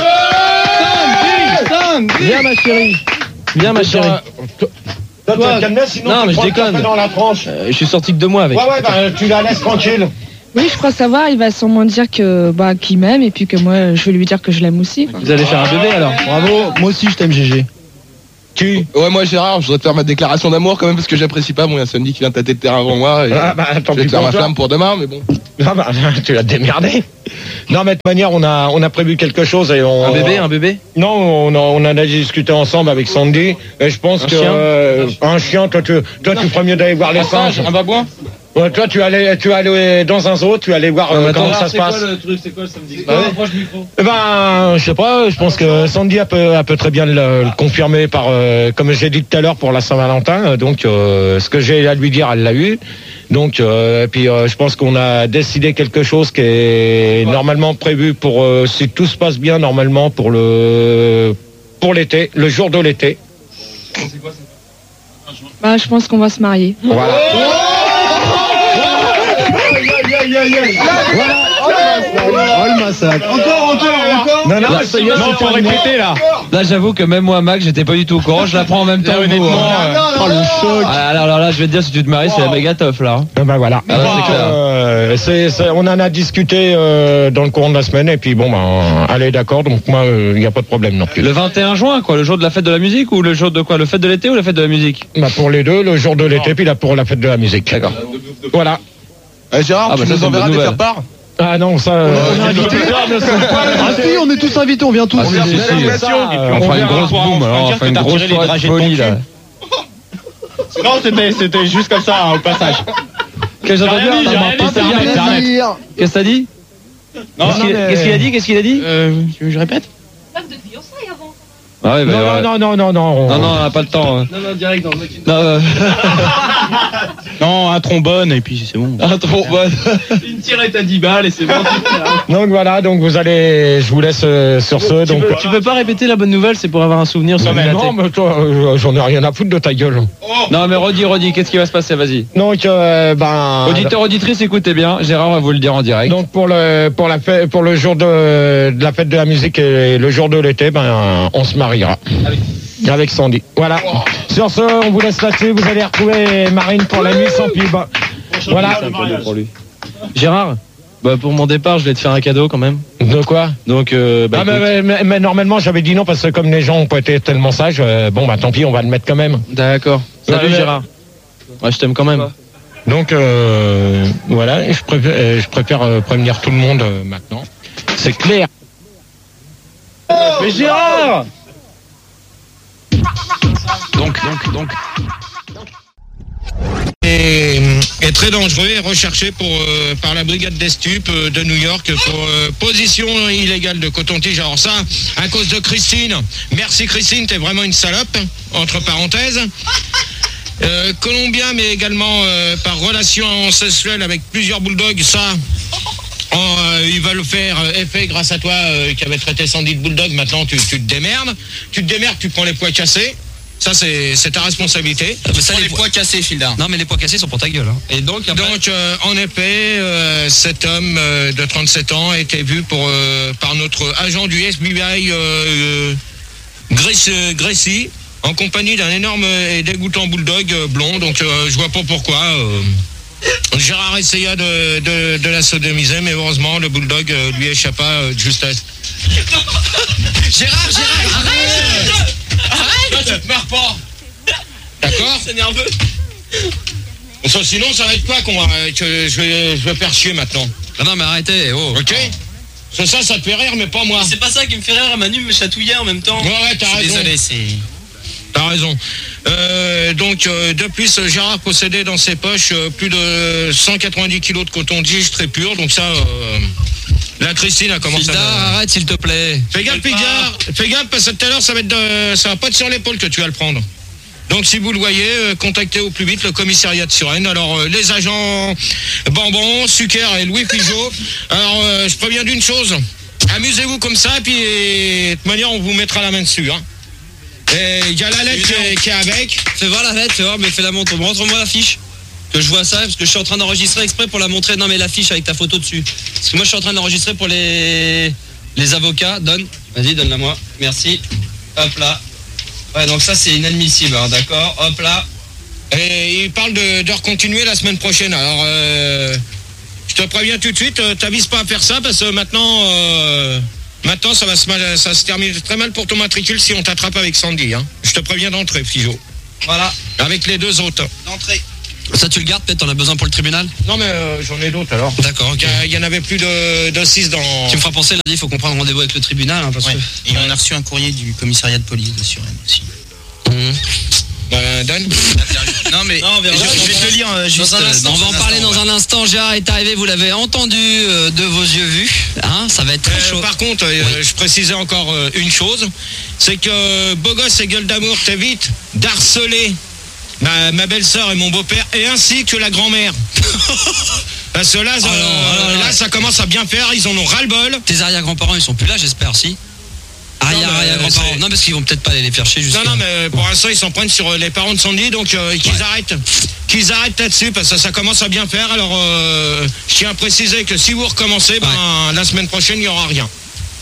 Viens, ma chérie. Viens, ma chérie.
Toi, tu vas te calmer, sinon
non,
tu
mais je
prends le
déconne.
café dans la tranche.
Euh, je suis sorti que deux mois avec.
Ouais, ouais, bah, tu la laisses tranquille.
Oui, je crois savoir, il va sûrement dire que bah qu'il m'aime et puis que moi je vais lui dire que je l'aime aussi.
Vous allez faire un bébé alors. Bravo. Moi aussi, je t'aime, G G.
Qui?
Ouais, moi Gérard, je voudrais te faire ma déclaration d'amour quand même parce que j'apprécie pas. Bon, il y a Sandy qui vient tâter le terrain avant moi. Et
Ah, bah, tant
je vais
pis
te faire
pour
ma
toi.
flamme pour demain, mais bon.
Ah, bah, tu l'as démerdé. Non, mais de toute manière, on a, on a prévu quelque chose et on.
Un bébé, un bébé?
Non, on, a- on en a discuté ensemble avec Sandy et je pense
Un
que
chien
euh, un chien, toi, tu, toi, tu ferais mieux d'aller voir les singes.
Un babouin?
Ouais, toi, tu allais, tu allais dans un zoo, tu allais voir euh,
Non, mais
comment
attends,
ça se passe.
le truc? C'est quoi le samedi?
Bah ouais. Eh ben, je sais pas. Je pense que Sandy elle peut, elle peut très bien le, le confirmer par, euh, comme j'ai dit tout à l'heure pour la Saint-Valentin. Donc, euh, ce que j'ai à lui dire, elle l'a eu. Donc, euh, et puis, euh, je pense qu'on a décidé quelque chose qui est normalement prévu pour, euh, si tout se passe bien, normalement pour le, pour l'été, le jour de l'été.
Bah je pense qu'on va se marier.
Voilà.
Oh le massacre.
Encore, encore, encore.
Non, non,
Là,
ça y est,
non,
c'est
faut
terminé.
répéter là. Là, j'avoue que même moi, Mac, j'étais pas du tout au courant. Je l'apprends en même temps. que vous,
honnêtement,
hein.
euh,
Oh le choc.
Ah, alors, alors là, je vais te dire, si tu te maries, c'est la méga teuf là.
Ah ben voilà.
Ah, bah, c'est
Donc,
clair.
euh, c'est- c'est- on en a discuté euh, dans le courant de la semaine et puis bon ben allez d'accord, donc moi il n'y a pas de problème non plus.
Le vingt et un juin, quoi, le jour de la fête de la musique ou le jour de quoi? Le fête de l'été ou la fête de la musique?
Bah, pour les deux, le jour de l'été puis là pour la fête de la musique.
D'accord.
Voilà.
Euh, Gérard,
Ah, bah,
tu
ça,
nous
c'est une
enverras
bonne
des
nouvelle.
faire-part.
Ah non ça. euh,
Ah si, on est tous invités, on vient tous.
Ah, si, si, si.
ça,
Et puis,
euh,
on
on
fera une
verra.
grosse
on
boum,
fera
alors on
dire
fera
que
une
t'as
grosse
retiré les
soirée de
dragées de
folie
ton
là.
Non, c'était, c'était juste comme ça, hein, au passage.
Qu'est-ce que j'ai
J'ai rien
entendu?
dit, j'ai
Non,
rien
mais
dit,
c'est bien,
c'est
Internet.
Internet.
Qu'est-ce que t'as dit?
Non,
Qu'est-ce
non,
qu'il
mais-
qu'est-ce qu'il a dit? Qu'est-ce qu'il a dit?
Euh, tu veux que je répète?
Ah ouais, bah,
Non,
ouais.
non, non, non, non, on-
Non, non, on n'a pas le temps. hein.
Non, non, direct dans le
Non, euh,
Non, un trombone et puis c'est bon.
un trombone.
Une tirette à dix balles et c'est bon.
Donc voilà, donc vous allez, je vous laisse euh, sur ce.
Tu
Donc.
peux, tu peux pas répéter la bonne nouvelle, c'est pour avoir un souvenir sur
Mais
le
non, mais toi, euh, j'en ai rien à foutre de ta gueule.
Non, mais redis, redis, qu'est-ce qui va se passer? Vas-y.
Donc, euh, ben.
Auditeur, auditrice, écoutez bien. Gérard va vous le dire en direct.
Donc pour le pour la fête, pour le jour de, de la fête de la musique et le jour de l'été, ben on se mariera avec Sandy. Voilà. Sur ce, on vous laisse là-dessus. Vous allez retrouver Marine pour la nuit sans pub. Voilà.
pour lui.
Gérard, bah pour mon départ, je vais te faire un cadeau quand même.
De quoi?
Donc, euh, bah,
Ah, mais,
écoute.
mais- mais- mais normalement j'avais dit non parce que comme les gens ont pas été tellement sages, euh, bon bah tant pis, on va le mettre quand même.
D'accord. Salut
Ouais, mais-
Gérard. Ouais, je t'aime quand même.
Donc euh, voilà, et je préfère, euh, je préfère euh, prévenir tout le monde euh, maintenant. C'est clair.
Mais Gérard!
Donc, donc, donc. Et, est très dangereux et recherché pour, euh, par la brigade des stupes euh, de New York pour euh, position illégale de coton-tige. Alors ça, à cause de Christine. Merci Christine, t'es vraiment une salope, entre parenthèses. Euh, Colombien, mais également euh, par relation sexuelle avec plusieurs bulldogs, ça... Oh, euh, ils veulent faire euh, effet grâce à toi euh, qui avait traité Sandy de bulldog. Maintenant tu, tu te démerdes. Tu te démerdes, tu prends les poids cassés. Ça c'est c'est ta responsabilité.
Ça, les, poids cassés, Fildar. Non, mais les poids cassés sont pour ta gueule. Hein. Et donc, après...
Donc euh, en effet, euh, cet homme euh, de trente-sept ans a été vu pour, euh, par notre agent du F B I euh, euh, Grace, euh, Gracie en compagnie d'un énorme et dégoûtant bulldog euh, blond. Donc euh, je vois pas pourquoi. euh, Gérard essaya de, de, de la sodomiser, mais heureusement le bulldog euh, lui échappa euh, de justesse. Gérard, Gérard, arrête Arrête Toi, tu te marres pas. D'accord?
C'est nerveux.
Ça, sinon, ça va être quoi qu'on va, que je vais, je vais faire chier maintenant?
Ah non, mais arrêtez, oh.
Ok? C'est ça, ça te fait rire, mais pas moi.
C'est pas ça qui me fait rire, Manu me chatouillait en même temps.
Ouais, ouais, t'as
Je suis
raison.
Désolé, c'est...
T'as raison. Euh, donc, euh, de plus, Gérard possédait dans ses poches euh, plus de cent quatre-vingt-dix kilos de coton-tige très pur. Donc ça, euh, la Christine a commencé
Fildar,
à...
arrête s'il te plaît.
Fais gaffe, fais gaffe, fais gaffe, parce que tout à l'heure, ça va être de... ça va pas être sur l'épaule que tu vas le prendre. Donc si vous le voyez, euh, contactez au plus vite le commissariat de Suresnes. Alors euh, les agents Bambon, Sucker et Louis Pigeot. Alors euh, je préviens d'une chose, amusez-vous comme ça et puis et, de toute manière on vous mettra la main dessus. Hein. Et il y a la lettre qui est, qui est avec.
Fais voir la lettre, fais voir, mais fais la montre. Montre-moi la fiche. Que je vois ça, parce que je suis en train d'enregistrer exprès pour la montrer. Non mais la fiche avec ta photo dessus. Parce que moi je suis en train d'enregistrer pour les les avocats. Donne, vas-y, donne-la moi. Merci. Hop là. Ouais, donc ça c'est inadmissible, hein, d'accord. Hop là.
Et il parle de, de recontinuer la semaine prochaine. Alors euh, je te préviens tout de suite, euh, t'avises pas à faire ça parce que maintenant euh, maintenant ça va se mal, ça se termine très mal pour ton matricule si on t'attrape avec Sandy. Hein. Je te préviens d'entrée, Pigeot.
Voilà.
Avec les deux autres.
D'entrée. Ça tu le gardes peut-être, t'en as besoin pour le tribunal?
Non mais euh, j'en ai d'autres alors.
D'accord, ok.
Il y, y en avait plus de, de six dans...
Tu me feras penser lundi, il faut qu'on prenne rendez-vous avec le tribunal. Hein, parce
Ouais.
que...
Et on a reçu un courrier du commissariat de police de Suresnes aussi.
Mmh.
Euh, Dan
Non mais
non,
je, je vais te le lire euh, juste.
Dans un instant, on va en parler dans un instant. Gérard est arrivé, vous l'avez entendu euh, de vos yeux vus. Hein, ça va être très
Euh,
chaud.
par contre, euh,
Oui.
je précisais encore euh, une chose, c'est que euh, beau gosse et gueule d'amour, t'évites d'harceler ma, ma belle-sœur et mon beau-père, et ainsi que la grand-mère. Parce que là,
Oh non,
euh,
oh là là.
là, ça commence à bien faire, ils en ont ras-le-bol.
Tes arrière-grands-parents, ils sont plus là, j'espère, si. Arrière,
Non, mais,
arrière-grands-parents.
c'est-
Non, parce qu'ils vont peut-être pas aller les faire chez jusqu'à...
Non, non, mais pour l'instant, ils s'en prennent sur euh, les parents de Sandy, donc euh, qu'ils
Ouais.
arrêtent. Qu'ils arrêtent là-dessus, parce que ça commence à bien faire. Alors, euh, je tiens à préciser que si vous recommencez, ben, la semaine prochaine, il n'y aura rien.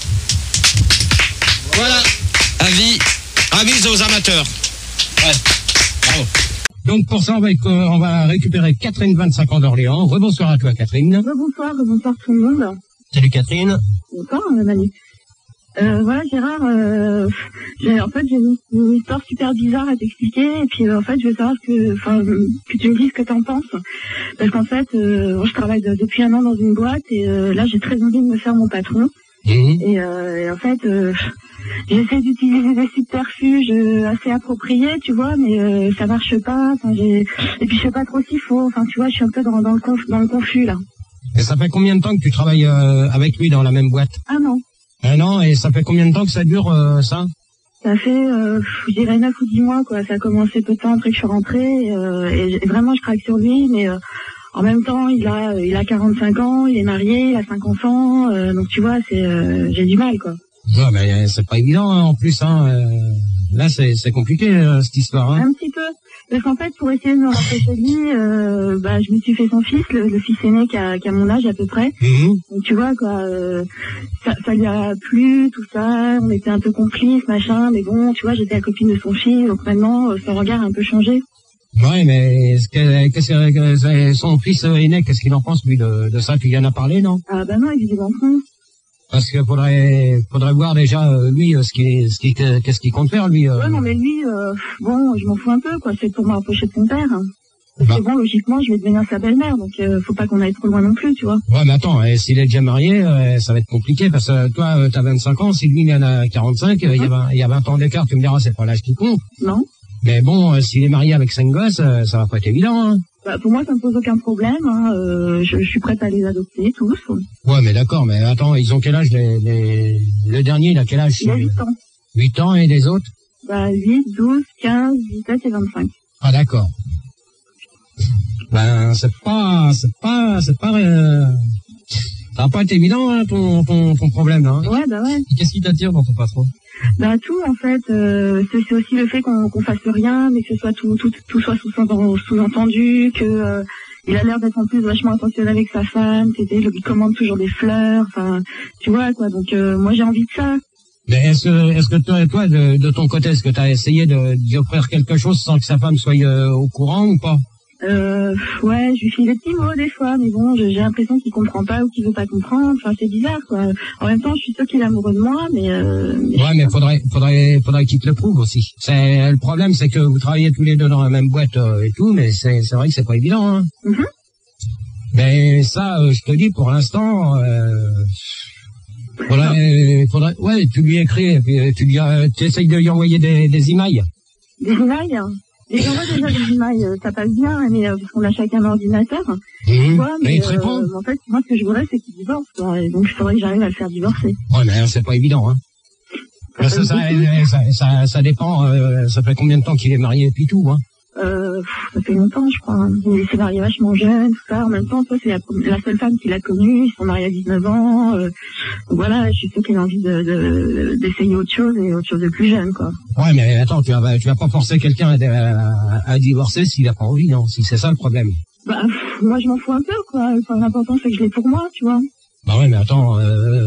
Voilà.
Avis.
Avis aux amateurs.
Ouais. Bravo.
Donc pour ça, on va, on va récupérer Catherine, vingt-cinq ans d'Orléans. Rebonsoir à toi, Catherine.
Bonsoir, bonsoir tout le monde.
Salut, Catherine.
Bonsoir, euh, Manu. Euh, voilà, Gérard, euh, j'ai, en fait, j'ai une, une histoire super bizarre à t'expliquer, et puis euh, en fait, je veux savoir que, enfin, que tu me dises ce que t'en penses. Parce qu'en fait, euh, moi, je travaille de- depuis un an dans une boîte, et euh, là, j'ai très envie de me faire mon patron.
Mmh.
Et, euh, et en fait, euh, j'essaie d'utiliser des subterfuges euh, assez appropriés, tu vois, mais euh, ça marche pas. Enfin, j'ai... Et puis je sais pas trop s'il faut. Enfin, tu vois, je suis un peu dans, dans, le, conf... dans le confus là.
Et ça fait combien de temps que tu travailles euh, avec lui dans la même boîte?
Ah non,
Un an, et ça fait combien de temps que ça dure, euh, ça?
ça fait, euh, je dirais neuf ou dix mois quoi. Ça a commencé peu de temps après que je suis rentrée, et, euh, et j'- vraiment je craque sur lui, mais euh, en même temps, il a, il a quarante-cinq ans, il est marié, il a cinq enfants, euh, donc tu vois, c'est, euh, j'ai du mal quoi.
Ouais, mais c'est pas évident, hein, en plus, hein. euh, Là, c'est c'est compliqué, euh, cette histoire, hein.
Un petit peu. Parce qu'en fait, pour essayer de me rapprocher de lui, euh, bah, je me suis fait son fils, le, le fils aîné qui a, qui a mon âge à peu près.
Mmh.
Donc tu vois, quoi, euh, ça, ça lui a plu, tout ça, on était un peu complices, machin, mais bon, tu vois, j'étais la copine de son fils, donc maintenant, euh, son regard a un peu changé.
Ouais, mais est-ce que, qu'est-ce que c'est- son fils aîné, qu'est-ce qu'il en pense, lui, de, de ça? Tu lui en as parlé, non?
Ah bah non, évidemment non.
Parce qu'il faudrait, faudrait voir déjà, euh, lui, euh, ce qu'il, ce qu'il, qu'est-ce qu'il compte faire, lui. euh.
Ouais, non, mais lui, euh, bon, je m'en fous un peu, quoi, c'est pour me rapprocher de son père. Hein. Parce
Bah.
que bon, logiquement, je vais devenir sa belle-mère, donc euh, faut pas qu'on aille trop loin non plus, tu vois.
Ouais, mais attends, euh, s'il est déjà marié, euh, ça va être compliqué, parce que toi, euh, t'as vingt-cinq ans, si lui, il en a quarante-cinq, euh, il y a vingt, il y a vingt ans d'écart, tu me diras, c'est pas l'âge qui compte.
Non.
Mais bon, euh, s'il est marié avec cinq gosses, euh, ça va pas être évident, hein.
Bah, pour moi, ça me pose aucun problème. Hein. Euh, je, je suis prête à les adopter tous.
Ouais, mais d'accord, mais attends, ils ont quel âge, les, les... le dernier, il a quel âge?
Il a huit ans.
huit ans, et les autres?
Bah, huit, douze, quinze, dix-sept et vingt-cinq.
Ah, d'accord. Ben, c'est pas, c'est pas, c'est pas, euh... ça va pas être évident, hein, ton, ton, ton problème, là. Hein.
Ouais, bah ouais.
Qu'est-ce qui t'attire dans ton patron?
Bah tout en fait, euh, c'est c'est aussi le fait qu'on qu'on fasse rien, mais que ce soit tout tout tout soit sous- sous-entendu, que euh, il a l'air d'être en plus vachement attentionné avec sa femme, c'était il lui commande toujours des fleurs, enfin tu vois quoi. Donc euh, moi j'ai envie de ça.
Mais est-ce que, est-ce que toi, toi de, de ton côté, est-ce que tu as essayé de, d'y offrir quelque chose sans que sa femme soit euh, au courant ou pas?
Euh, ouais, je lui file des petits mots des fois, mais bon, j'ai j'ai l'impression qu'il comprend pas ou qu'il veut pas comprendre. Enfin, c'est bizarre, quoi. En même temps, je suis sûre qu'il est amoureux de moi, mais. Euh, mais
Ouais, mais faudrait, faudrait, faudrait qu'il te le prouve aussi. C'est le problème, c'est que vous travaillez tous les deux dans la même boîte euh, et tout, mais c'est, c'est vrai que c'est pas évident. Hein.
Mhm.
Mais ça, euh, je te dis, pour l'instant, euh, faudrait, faudrait, ouais, tu lui écris, et puis, euh, tu lui, euh, tu essayes de lui envoyer des, des emails.
Des emails. Et j'envoie déjà des emails, euh, ça passe bien, mais euh, parce qu'on a chacun un ordinateur.
Mmh.
Tu vois,
Mais
mais
il te répond.
euh, en fait, moi, ce que je voudrais, c'est qu'il divorce, quoi. Et donc, il faudrait que j'arrive à le faire divorcer.
Ouais, mais c'est pas évident, hein. Ça, ça, ça, ça, ça, ça dépend, euh, ça fait combien de temps qu'il est marié et puis tout, hein.
Euh, ça fait longtemps, je crois. Il s'est marié vachement jeune, tout ça. En même temps, toi, c'est la, la seule femme qu'il a connue. Ils sont mariés à dix-neuf ans. Euh, donc voilà, je suis sûre qu'il a envie de, de, d'essayer autre chose et autre chose de plus jeune, quoi.
Ouais, mais attends, tu vas, tu vas pas forcer quelqu'un à, à, à divorcer s'il a pas envie, non? Si c'est ça le problème.
Bah, pff, moi, je m'en fous un peu, quoi. Enfin, l'important, c'est que je l'ai pour moi, tu vois.
Bah ouais, mais attends, euh,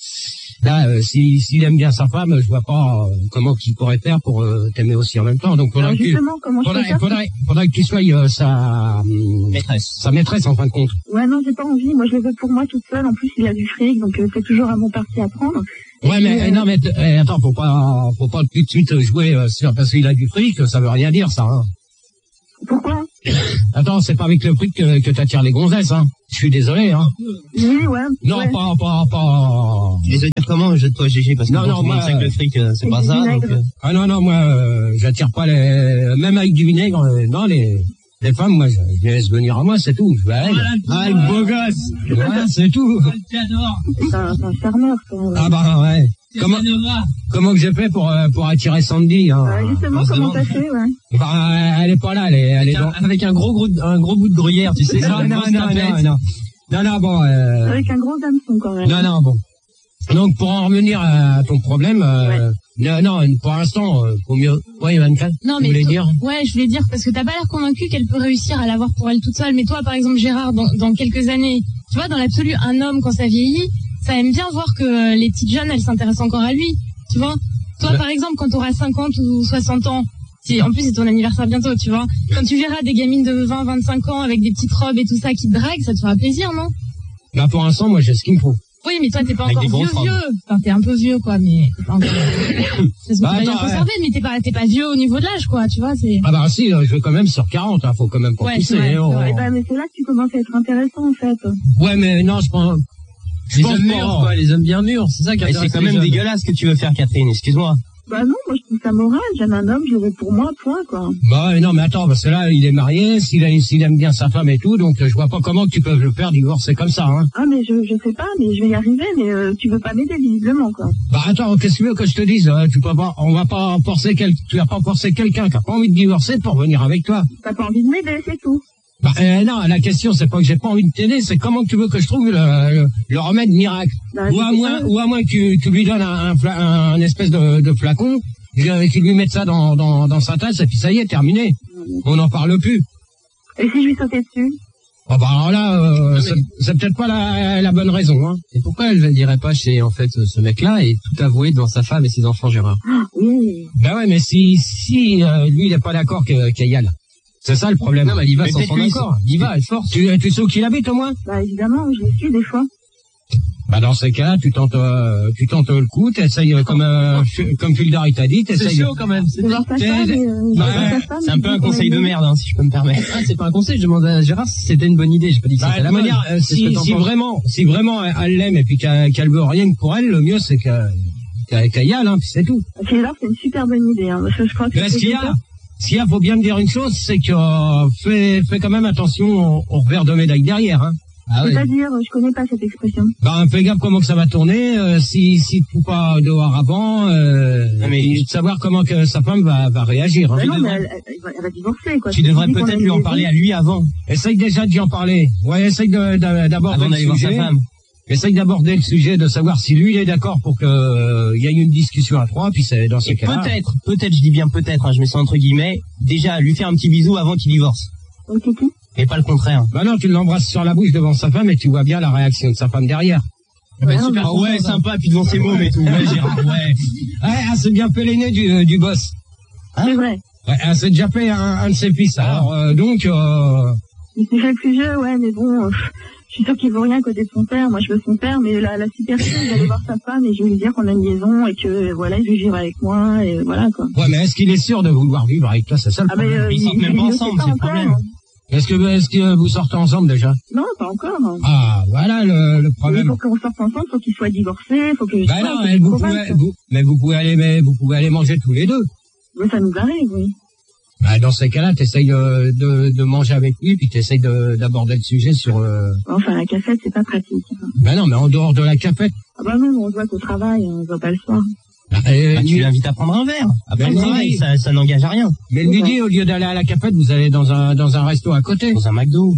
là, euh, si, s'il aime bien sa femme, je vois pas euh, comment il pourrait faire pour euh, t'aimer aussi en même temps. Donc, faudrait,
Alors,
que, tu,
justement, comment je
faudrait,
peux faire
faudrait, faudrait que tu sois euh, sa euh,
maîtresse.
Sa maîtresse, en fin de compte.
Ouais, non, j'ai pas envie. Moi, je le veux pour moi toute seule. En plus, il a du fric, donc euh, c'est toujours à mon parti à prendre.
Ouais, mais euh, non, mais euh, attends, faut pas, faut pas tout de suite jouer euh, sur parce qu'il a du fric, ça veut rien dire, ça. Hein.
Pourquoi?
Attends, c'est pas avec le fric que, que t'attires les gonzesses, hein. Je suis désolé, hein.
Oui, ouais.
Non,
ouais.
pas, pas, pas.
Tu les veux dire comment? Jette-toi G G parce que
non,
bon,
non,
tout le monde
moi,
sait que le fric, euh, c'est
et
pas
du
ça.
vinaigre.
Donc, euh...
Ah non, non, moi, euh, j'attire pas les, même avec du vinaigre, euh, non, les, les femmes, moi, je, je les laisse venir à moi, c'est tout. Je vais à elle. Ah, le beau gosse. Ouais, c'est tout.
C'est un, c'est un charmeur, ça. Ouais.
Ah bah, ouais. Comment, comment que j'ai fait pour, euh, pour attirer Sandy, hein?
Ouais, justement, comment t'as fait, ouais.
Bah, elle est pas là, elle est, elle est dans...
Avec un gros, gros, un gros bout de gruyère, tu sais.
Non, non, non, non, non, non. Non, non, bon, euh...
Avec un gros hameçon, quand même.
Non, non, bon. Donc, pour en revenir à ton problème, euh, ouais. non, non, pour l'instant, euh, faut mieux. Ouais, vingt-quatre.
Non, mais.
Tu voulais dire?
Ouais, je voulais dire, parce que t'as pas l'air convaincu qu'elle peut réussir à l'avoir pour elle toute seule. Mais toi, par exemple, Gérard, dans, dans quelques années, tu vois, dans l'absolu, un homme, quand ça vieillit, ça aime bien voir que les petites jeunes, elles s'intéressent encore à lui. Tu vois? Toi, ouais. Par exemple, quand t'auras cinquante ou soixante ans, si, en plus, c'est ton anniversaire bientôt, tu vois. Quand tu verras des gamines de vingt, vingt-cinq ans avec des petites robes et tout ça qui te draguent, ça te fera plaisir, non?
Bah, pour l'instant, moi, j'ai ce qu'il me faut.
Oui, mais toi, t'es pas avec encore vieux, vieux. Enfin, t'es un peu vieux, quoi, mais t'es pas encore... Ça se voit bien conservé, mais t'es pas, t'es pas vieux au niveau de l'âge, quoi, tu vois, c'est...
Ah bah, si, je vais quand même sur quarante, hein, faut quand même pas
ouais,
pousser.
Ouais,
oh.
Ouais, bah, mais c'est là que tu commences à être intéressant, en fait.
Ouais, mais non, je pense... Je
les
pense
hommes
pas.
mûrs, quoi, les hommes bien mûrs, c'est ça qui est. C'est quand même dégueulasse ce que tu veux faire, Catherine, excuse-moi.
Bah non, moi je trouve ça moral, j'aime un homme, je le veux pour moi, point, quoi.
Bah non, mais attends, parce que là, il est marié, s'il, a, s'il aime bien sa femme et tout, donc je vois pas comment tu peux le faire divorcer comme ça, hein.
Ah, mais je, je sais pas, mais je vais y arriver, mais euh, tu veux pas m'aider, visiblement, quoi.
Bah attends, qu'est-ce que tu veux que je te dise, hein, tu peux pas, on va pas forcer quel, tu vas pas forcer quelqu'un qui a pas envie de divorcer pour venir avec toi.
T'as pas envie de m'aider, c'est tout.
Bah euh, non, la question c'est pas que j'ai pas envie de t'aider, c'est comment tu veux que je trouve le, le, le remède miracle. Bah, ou, à moins, ou à moins que tu, tu lui donnes un, un, fla, un, un espèce de, de flacon, qu'il lui mette ça dans, dans, dans sa tasse et puis ça y est, terminé. Mmh. On n'en parle plus.
Et si je lui sautais dessus?
Oh bah alors là, euh, c'est, c'est peut-être pas la, la bonne raison, hein.
Et pourquoi elle ne dirait pas chez en fait ce mec-là et tout avouer devant sa femme et ses enfants, Gérard?
Ah, oui.
Bah ouais, mais si si euh, lui il est pas d'accord que, qu'il y aille. C'est ça le problème.
Non, mais il y va
mais
sans son accord. Il y va, elle force.
Tu, tu sais où qu'il habite au moins?
Bah évidemment, je le suis des fois.
Bah dans ces cas-là, tu tentes, euh, tu tentes le coup, t'essayes euh, comme euh, comme Fulda t'a dit, t'essayes.
C'est chaud quand même. C'est,
voir sa femme, euh,
bah, ouais, femme, c'est un peu un conseil de merde, hein, si je peux me permettre.
Ah, c'est pas un conseil. Je demande à Gérard si c'était une bonne idée. J'ai pas dit que
bah,
c'était la
manière. Euh, si si vraiment, si vraiment elle l'aime et puis qu'elle, qu'elle veut rien que pour elle, le mieux c'est qu'elle, qu'elle, qu'elle y aille, hein, puis c'est tout.
Gérard, c'est une super bonne idée, hein, parce que je crois que.
Mais ce qu'il y a, ce qu'il y a, faut bien me dire une chose, c'est que euh, fais, fais quand même attention au, au revers de médaille derrière, hein.
Ah C'est-à-dire, oui. Je connais pas cette expression.
Bah, fais gaffe comment que ça va tourner, euh, si, si tu ne pas dehors avant, euh, mais de savoir comment que sa femme va, va réagir, hein.
Bah non,
devrais...
mais elle, elle, elle, elle va divorcer, quoi.
Tu devrais peut-être lui en parler à lui avant.
Essaye déjà d'y en parler. Ouais, essaye de, de, d'aborder le sujet. Essaye d'aborder le sujet, de savoir si lui il est d'accord pour que euh, y ait une discussion à trois, puis c'est dans ce cas-là.
Peut-être, peut-être, je dis bien peut-être, hein, je mets ça entre guillemets, déjà lui faire un petit bisou avant qu'il divorce.
Ok, ok.
Et pas le contraire.
Bah non, tu l'embrasses sur la bouche devant sa femme et tu vois bien la réaction de sa femme derrière.
Ouais, bah, super, ah ouais, sympa, puis devant ses mômes et tout. Ouais, Gérard, ouais.
Ouais, ah, c'est bien fait l'aîné du, euh, du boss.
Hein? C'est vrai.
Ouais, ah, c'est déjà fait un, un de ses fils. Ah. Alors, euh, donc, euh...
Il s'est fait plus vieux, ouais, mais bon, euh, je suis sûr qu'il vaut rien à côté de son père. Moi, je veux son père, mais la, la supercherie, il va aller voir sa femme et je vais lui dire qu'on a une liaison et que, voilà, il veut vivre avec moi et voilà, quoi.
Ouais, mais est-ce qu'il est sûr de vouloir vivre avec toi? C'est ça le
ah,
problème.
Mais, euh,
ils sortent même pas ensemble, c'est le problème.
Est-ce que, est-ce que vous sortez ensemble déjà?
Non, pas encore.
Ah, voilà le, le problème.
Mais pour qu'on sorte ensemble, faut qu'il soit divorcé, faut que.
Bah non, mais vous pouvez, vous, mais vous pouvez aller, mais vous pouvez aller manger tous les deux.
Oui, ça nous arrive, oui.
Bah dans ces cas-là, t'essayes de, de, de manger avec lui, puis t'essayes de, d'aborder le sujet sur. Euh...
Enfin, la cafette, c'est pas pratique. Hein.
Bah non, mais en dehors de la cafette.
Ah bah non, on se voit qu'au travail, on se voit pas le soir.
Et
bah, tu l'invites à prendre un verre. Après le travail, ça, ça n'engage à rien.
Mais le midi, au lieu d'aller à la cafette, vous allez dans un, dans un resto à côté.
Dans un McDo.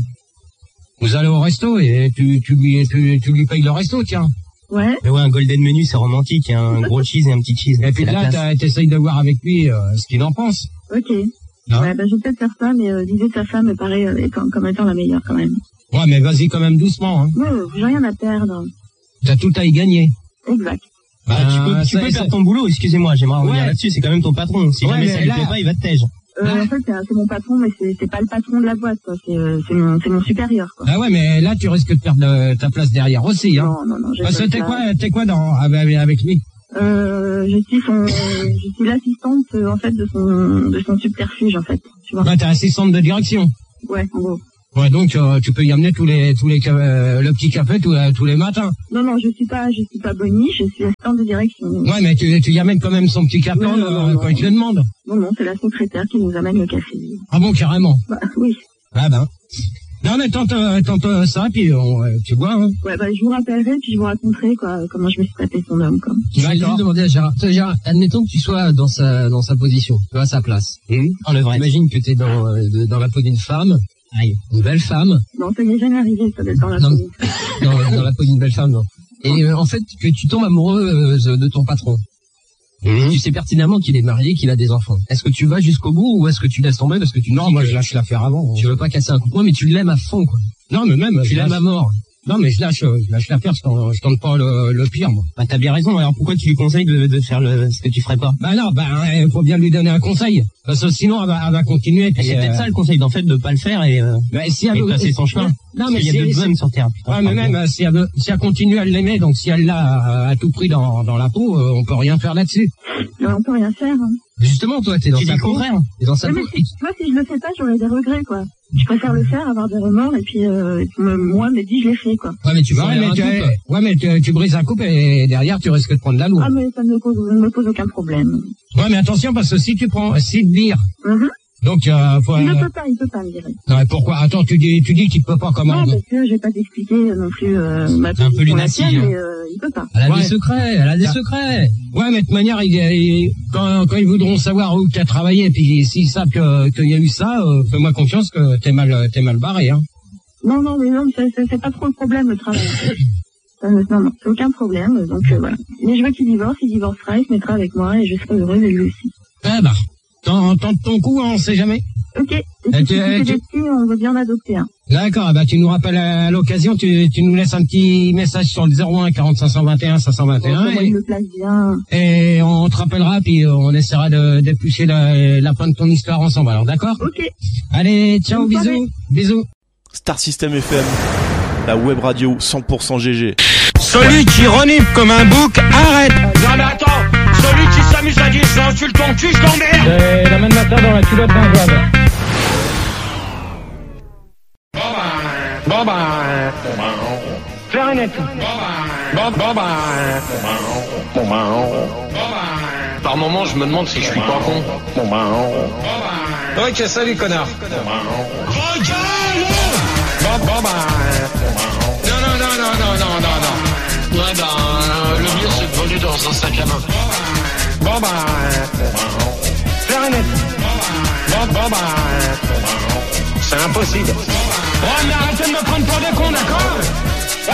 Vous allez au resto et tu, tu, lui, tu, tu lui payes le resto, tiens.
Ouais.
Mais ouais, un golden menu, c'est romantique. Un gros cheese et un petit cheese.
Et puis là, t'essayes de voir avec lui euh, ce qu'il en pense.
Ok. Hein ouais, bah, je vais peut-être faire ça, mais euh, l'idée de ta femme me paraît euh, comme, comme étant la meilleure quand même.
Ouais, mais vas-y quand même doucement. Hein.
Ouais, j'ai rien à perdre.
T'as tout à y gagner.
Exact.
Bah, tu peux, tu peux perdre ton boulot, excusez-moi, j'aimerais revenir ouais. là-dessus, c'est quand même ton patron. Si ouais, jamais ça lui plaît pas, il va te tège.
Euh, en fait, c'est mon patron, mais c'est, c'est pas le patron de la boîte, quoi. C'est, euh, c'est mon, c'est mon supérieur, quoi.
Ah ouais, mais là, tu risques de perdre euh, ta place derrière aussi, hein.
Non, non, non.
Parce que t'es quoi, t'es quoi dans, avec, avec lui?
Euh, je suis son, je suis l'assistante, euh, en fait, de son, de son subterfuge, en fait. Tu vois.
Bah, t'es assistante de direction.
Ouais, en gros.
Ouais, donc euh, tu peux y amener tous les tous les euh, le petit café tous, euh, tous les matins.
Non non, je suis pas je suis pas Bonnie, je suis assistante de direction.
Ouais, mais tu tu y amènes quand même son petit café non, non, euh, non, quand non. il te le demande.
Non non, c'est la secrétaire qui nous amène le café.
Ah bon, carrément.
Bah oui.
Ah ben. Non mais tente tente ça puis on, tu vois. Hein.
Ouais bah je vous rappellerai puis je vous raconterai quoi comment je me suis tapé son homme quoi.
Je vais juste demander à Gérard. Gérard, admettons que tu sois dans sa dans sa position, tu vois à sa place.
Mmh. En le vrai.
Imagine que tu es dans euh, dans la peau d'une femme. Aïe. Une belle femme.
Non, ça m'est jamais arrivé, ça d'être dans la
non,
peau.
dans, dans la peau d'une belle femme, non. Et euh, en fait, que tu tombes amoureuse de ton patron. Mmh. Tu sais pertinemment qu'il est marié, qu'il a des enfants. Est-ce que tu vas jusqu'au bout ou est-ce que tu laisses tomber parce que tu
non, moi que... je lâche l'affaire avant.
Tu veux pas casser un coup de poing, mais tu l'aimes à fond, quoi.
Non, mais même
tu l'aimes à mort.
Non, mais je lâche, je lâche l'affaire, je tente, je tente pas le, le pire, moi.
Bah, t'as bien raison, alors pourquoi tu lui conseilles de, de faire le, ce que tu ferais pas?
Bah non, bah, il faut bien lui donner un conseil. Parce que sinon, elle va, elle va continuer.
Puis, c'est euh... peut-être ça le conseil, d'en fait, de pas le faire et, euh,
bah, si elle
et
veut,
passer son chemin.
Non, mais
il y a
si,
deux hommes sur Terre.
Ouais, mais même, euh, si elle veut, si elle continue à l'aimer, donc si elle l'a à, à tout prix dans, dans la peau, euh, on peut rien faire là-dessus.
Non, on peut rien faire, hein.
Justement, toi, t'es dans
tu
sa peau. T'es dans sa peau.
Si, toi, si je le fais pas, j'aurais des regrets, quoi. Je préfère le faire, avoir des remords, et puis, euh, et puis me, moi, me dis, je l'ai fait, quoi.
Ouais, mais tu vas, ouais, mais, tu, ouais, mais tu, tu brises un couple et derrière, tu risques de prendre la lourde.
Ah, mais ça ne me pose, ne me pose aucun problème.
Ouais, mais attention, parce que si tu prends, si de dire.
Mm-hmm.
Donc, euh, faut,
il ne peut pas, il peut pas me dire.
Non, mais pourquoi? Attends, tu dis, tu dis qu'il peut pas comment?
Non, parce que j'ai pas t'expliquer non plus, euh, ma
un peu lunatique,
hein. Mais, euh, il peut pas.
Elle a
ouais.
des secrets, elle a des ah. secrets.
Ouais, mais de toute manière, il, il, quand, quand ils voudront savoir où tu as travaillé, et puis s'ils savent que, qu'il y a eu ça, euh, fais-moi confiance que t'es mal, t'es mal barré, hein.
Non, non, mais non, c'est, c'est, c'est pas trop le problème, le travail. euh, non, non, c'est aucun problème, donc, euh, voilà. Mais je veux qu'il divorce, il divorcera, il se mettra avec moi, et je serai heureuse, et lui aussi.
Ah bah, tente ton coup, hein, on sait jamais.
Ok, et si tu fais des petits, on veut bien en adopter un.
D'accord, bah tu nous rappelles à l'occasion, tu, tu nous laisses un petit message sur le zéro un quarante cinq cent vingt et un cinq cent vingt et un.
Oh, et, il me place bien.
Et on te rappellera, puis on essaiera de d'éplucher la, la fin de ton histoire ensemble, alors d'accord?
Ok.
Allez, ciao, bisous, soirée. Bisous.
Star System F M, la web radio cent pour cent G G.
Celui qui renifle comme un bouc, arrête. Non mais attends, celui qui s'amuse à dire j'insulte ton cul, je l'emmerde.
C'est la main de matin dans la culotte d'un job.
Bon bah, clarinette. Bon bah, bon bah, par moment je me demande si je suis pas con. Bon bah, ok, salut connard. Regarde. Bon bah, non non non non non non non non. Ouais bah, le mieux c'est de voler dans un sac à main. Bon bah, clarinette. Bon bon bah, c'est impossible. Oh mais arrêtez de me prendre pour des cons, d'accord?